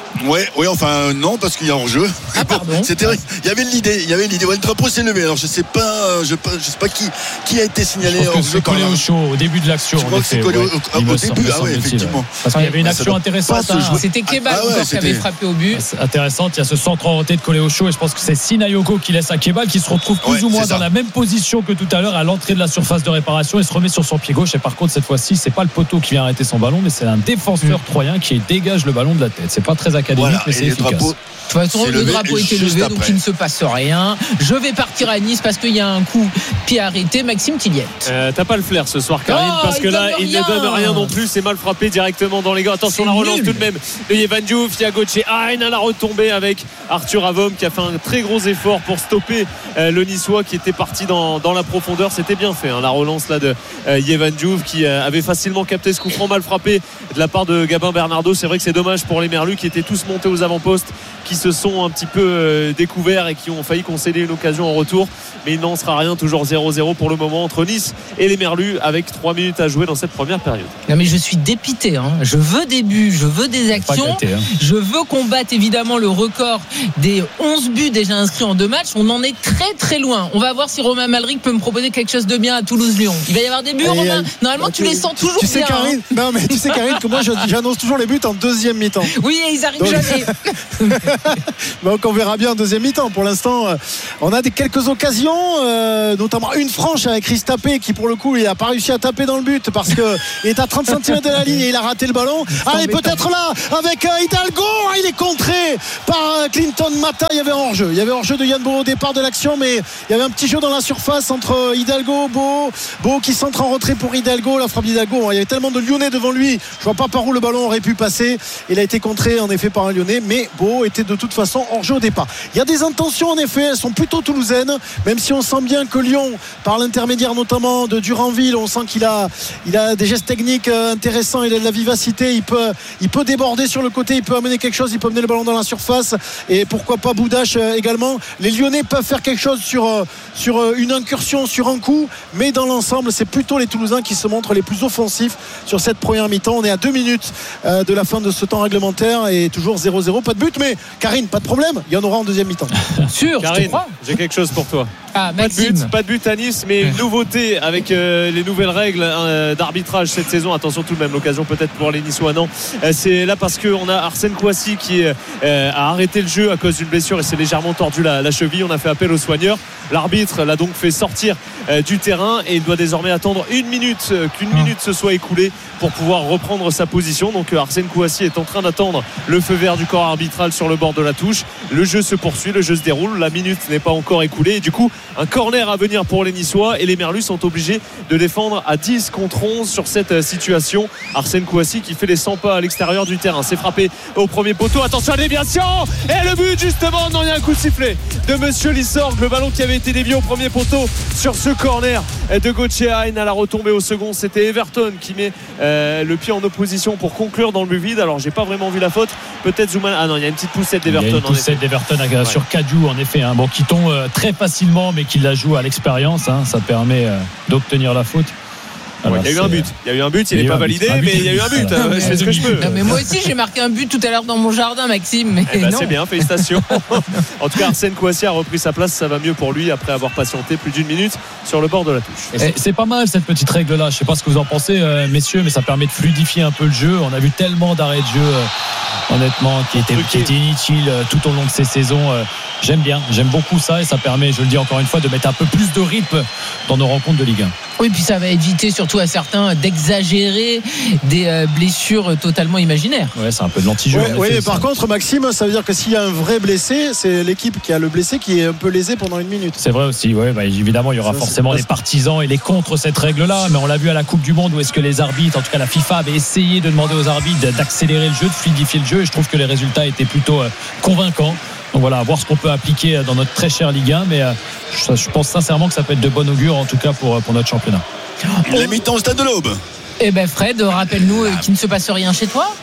Ouais, oui, enfin non, parce qu'il y a hors-jeu. Ah, pardon. C'était, il y avait l'idée, il y avait l'idée. Ouais, le drapeau s'est levé. Alors je sais pas, je, je sais pas qui, qui a été signalé hors-jeu. C'est collé au chaud au début de l'action. Je crois que c'est collé au, ouais. au, au début. Ah ouais, effectivement. Parce qu'il y avait une action intéressante. Hein. C'était Keba ah, ouais, qui avait frappé au but. C'est intéressant. Il y a ce centre orienté de collé au chaud et je pense que c'est Sinayoko qui laisse à Kebal qui se retrouve plus ouais, ou moins dans la même position que tout à l'heure à l'entrée de la surface de réparation et se remet sur son pied gauche. Et par contre cette fois-ci, c'est pas le poteau qui vient arrêter son ballon, mais c'est un défenseur mmh. troyen qui dégage le ballon de la tête. C'est pas très académique, voilà, mais c'est efficace. Drapeaux, de toute façon, le drapeau était levé, après. Donc il ne se passe rien. Je vais partir à Nice parce qu'il y a un coup pied arrêté. Maxime Tilliette. Euh, t'as pas le flair ce soir, Karine, oh, parce que là, il ne donne rien non plus. C'est mal frappé directement dans les gars. Attention, la relance nul. Tout de même de Yevan Diouf. Il y a Gauthier Hein à la retombée avec Arthur Avom qui a fait un très gros effort pour stopper euh, le Niçois qui était parti dans, dans la profondeur. C'était bien fait, hein, la relance là de euh, Yevan Diouf qui euh, avait facilement capté ce coup franc mal frappé de la part de Gabin Bernardo. C'est vrai que c'est dommage pour les Merlus qui étaient tous montés aux avant-postes, qui se sont un petit peu euh, découverts et qui ont failli concéder une occasion en retour, mais il n'en sera rien, toujours zéro zéro pour le moment entre Nice et les Merlus avec trois minutes à jouer dans cette première période. Non mais je suis dépité, hein. Je veux des buts, je veux des actions, gâté, hein. Je veux qu'on batte évidemment le record des onze buts déjà inscrits en deux matchs. On en est très très loin. On va voir si Romain Malric peut me proposer quelque chose de bien à Toulouse-Lyon. Il va y avoir des buts, et Romain. Normalement bah, tu, tu les sens toujours tu sais, bien, Karine, hein. Non mais tu sais Karine que moi j'annonce toujours les buts en deuxième mi-temps. Oui, et ils arrivent Donc... jamais. Donc on verra bien en deuxième mi-temps. Pour l'instant, on a des quelques occasions, euh, notamment une franche avec Chris Tapé qui pour le coup il n'a pas réussi à taper dans le but parce qu'il est à trente centimètres de la ligne et il a raté le ballon. Allez, peut-être là avec euh, Hidalgo, il est contré par euh, Clinton Mata. Il y avait hors-jeu. Il y avait hors-jeu de Yann Bo au départ de l'action, mais il y avait un petit jeu dans la surface entre Hidalgo, Bo, Bo qui centre en retrait pour Hidalgo. La frappe d'Hidalgo, il y avait tellement de Lyonnais devant lui. Je vois pas par où le ballon aurait pu passer. Il a été contré en effet par un Lyonnais, mais Bo était de toute façon hors-jeu au départ. Il y a des intentions en effet, elles sont plutôt toulousaines, même si on sent bien que Lyon, par l'intermédiaire notamment de Duranville, on sent qu'il a, il a des gestes techniques intéressants, il a de la vivacité, il peut, il peut déborder sur le côté, il peut amener quelque chose, il peut amener le ballon dans la surface et pourquoi pas Boudache également. Les Lyonnais peuvent faire quelque chose sur, sur une incursion, sur un coup, mais dans l'ensemble c'est plutôt les Toulousains qui se montrent les plus offensifs sur cette première mi-temps. On est à deux minutes de la fin de ce temps réglementaire et toujours zéro zéro, pas de but, mais Karine, pas de problème, il y en aura en deuxième mi-temps. Sûr, Karine, j'ai quelque chose pour toi. Ah, pas de but, pas de but à Nice, mais une nouveauté avec euh, les nouvelles règles euh, d'arbitrage cette saison. Attention tout de même, l'occasion peut-être pour les Niçois. Non, euh, c'est là parce qu'on a Arsène Kouassi qui euh, a arrêté le jeu à cause d'une blessure et s'est légèrement tordu la, la cheville. On a fait appel aux soigneurs. L'arbitre l'a donc fait sortir euh, du terrain et il doit désormais attendre une minute, euh, qu'une minute se soit écoulée pour pouvoir reprendre sa position. Donc euh, Arsène Kouassi est en train d'attendre le feu vert du corps arbitral sur le bord de la touche. Le jeu se poursuit, le jeu se déroule. La minute n'est pas encore écoulée et du coup un corner à venir pour les Niçois et les Merlus sont obligés de défendre à dix contre onze sur cette situation. Arsène Kouassi qui fait les cent pas à l'extérieur du terrain, c'est frappé au premier poteau, attention à la déviation et le but justement. Non, il y a un coup de sifflet de Monsieur Lissorg, le ballon qui avait été dévié au premier poteau sur ce corner de Gauthier Hein à la retombée au second. C'était Everton qui met euh, le pied en opposition pour conclure dans le but vide. Alors j'ai pas vraiment vu la faute, peut-être Zouman. Ah non, il y a une petite poussette d'Everton. Il y a une poussette d'Everton ouais. sur Cadieux en effet, hein. Bon, qui tombe euh, très facilement mais qui la joue à l'expérience, hein. Ça permet euh, d'obtenir la faute. Alors, il y a eu un but, il y a eu un but, il n'est pas validé, mais il y a eu un but. Non, je fais ce que je peux. Non, mais moi aussi, j'ai marqué un but tout à l'heure dans mon jardin, Maxime. Mais eh ben, non. C'est bien, félicitations. En tout cas, Arsène Kouassi a repris sa place, ça va mieux pour lui après avoir patienté plus d'une minute sur le bord de la touche. Et c'est pas mal cette petite règle-là. Je ne sais pas ce que vous en pensez, euh, messieurs, mais ça permet de fluidifier un peu le jeu. On a vu tellement d'arrêts de jeu, euh, honnêtement, qui étaient, qui étaient inutiles euh, tout au long de ces saisons. Euh, j'aime bien, j'aime beaucoup ça et ça permet, je le dis encore une fois, de mettre un peu plus de rythme dans nos rencontres de Ligue un. Oui, puis ça va éviter surtout à certains d'exagérer des euh, blessures totalement imaginaires. Ouais, c'est un peu de l'anti-jeu. Ouais, oui, mais par contre, Maxime, ça veut dire que s'il y a un vrai blessé, c'est l'équipe qui a le blessé qui est un peu lésé pendant une minute. C'est vrai aussi, ouais, bah, évidemment, il y aura ça, forcément les partisans et les contre cette règle-là, mais on l'a vu à la Coupe du Monde où est-ce que les arbitres, en tout cas la FIFA, avait essayé de demander aux arbitres d'accélérer le jeu, de fluidifier le jeu, et je trouve que les résultats étaient plutôt euh, convaincants. Donc voilà, à voir ce qu'on peut appliquer dans notre très chère Ligue un, mais euh, je, je pense sincèrement que ça peut être de bon augure en tout cas pour, pour notre championnat. La mi-temps au stade de l'Aube. Eh ben Fred, rappelle-nous euh, qu'il ne se passe rien chez toi.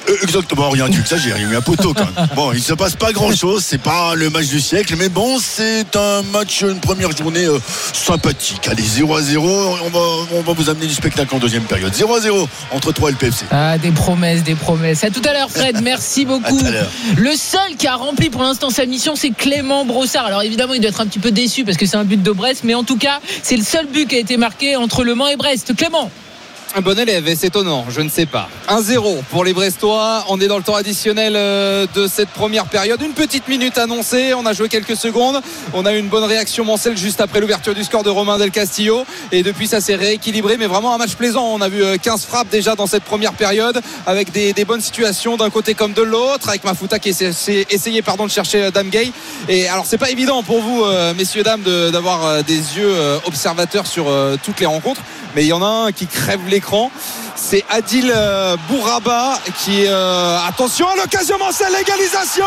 Exactement, rien, tu exagères, il y a eu un poteau quand même. Bon, il se passe pas grand chose, c'est pas le match du siècle, mais bon, c'est un match, une première journée euh, sympathique. Allez, zéro à zéro, on va, on va vous amener du spectacle en deuxième période. zéro à zéro entre Troyes et le P F C. Ah, des promesses, des promesses. À tout à l'heure, Fred, merci beaucoup. Le seul qui a rempli pour l'instant sa mission, c'est Clément Brossard. Alors évidemment, il doit être un petit peu déçu parce que c'est un but de Brest, mais en tout cas, c'est le seul but qui a été marqué entre Le Mans et Brest. Clément. Un bon élève, et c'est étonnant, je ne sais pas. un zéro pour les Brestois. On est dans le temps additionnel de cette première période. Une petite minute annoncée. On a joué quelques secondes. On a eu une bonne réaction Mancel juste après l'ouverture du score de Romain Del Castillo. Et depuis, ça s'est rééquilibré. Mais vraiment un match plaisant. On a vu quinze frappes déjà dans cette première période avec des, des bonnes situations d'un côté comme de l'autre. Avec Mafuta qui essaie, essayé pardon, de chercher Dame Gay. Et alors, c'est pas évident pour vous, messieurs, dames, de, d'avoir des yeux observateurs sur toutes les rencontres. Mais il y en a un qui crève l'écran, c'est Adil Bouraba qui euh, attention à l'occasion, Mancel, l'égalisation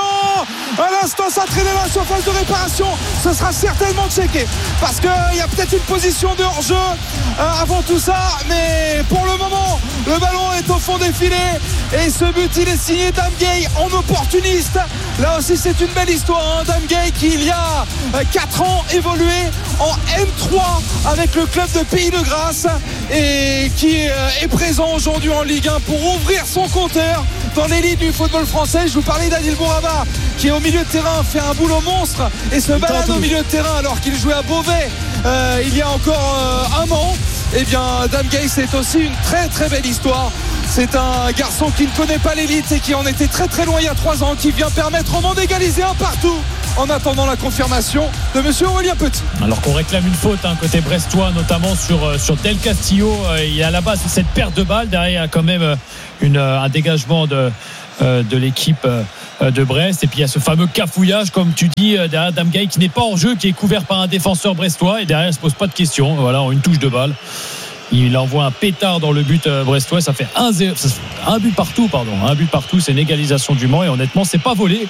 à l'instant, s'entraîner dans la surface de réparation, ce sera certainement checké parce qu'il y a peut-être une position de hors-jeu euh, avant tout ça, mais pour le moment le ballon est au fond des filets et ce but il est signé Dame Gay en opportuniste. Là aussi c'est une belle histoire, hein. Dame Gay qui il y a quatre ans évolué en N trois avec le club de Pays de Grasse et qui est présent aujourd'hui en Ligue un pour ouvrir son compteur dans l'élite du football français. Je vous parlais d'Adil Bouraba qui est au milieu de terrain, fait un boulot monstre et se balade au milieu de terrain alors qu'il jouait à Beauvais euh, il y a encore euh, un an. Et bien Dame Gay, c'est aussi une très très belle histoire. C'est un garçon qui ne connaît pas l'élite et qui en était très très loin il y a trois ans, qui vient permettre au Mans d'égaliser un partout en attendant la confirmation de monsieur Aurélien Petit. Alors qu'on réclame une faute hein, côté brestois, notamment sur, sur Del Castillo. Il y a à la base cette perte de balle, derrière il y a quand même une, un dégagement de, de l'équipe de Brest, et puis il y a ce fameux cafouillage comme tu dis derrière Dame Gay qui n'est pas en jeu, qui est couvert par un défenseur brestois, et derrière il ne se pose pas de questions. Voilà, une touche de balle, il envoie un pétard dans le but brestois, ça fait un, zéro, un but partout pardon un but partout, c'est une égalisation du Mans, et honnêtement c'est pas volé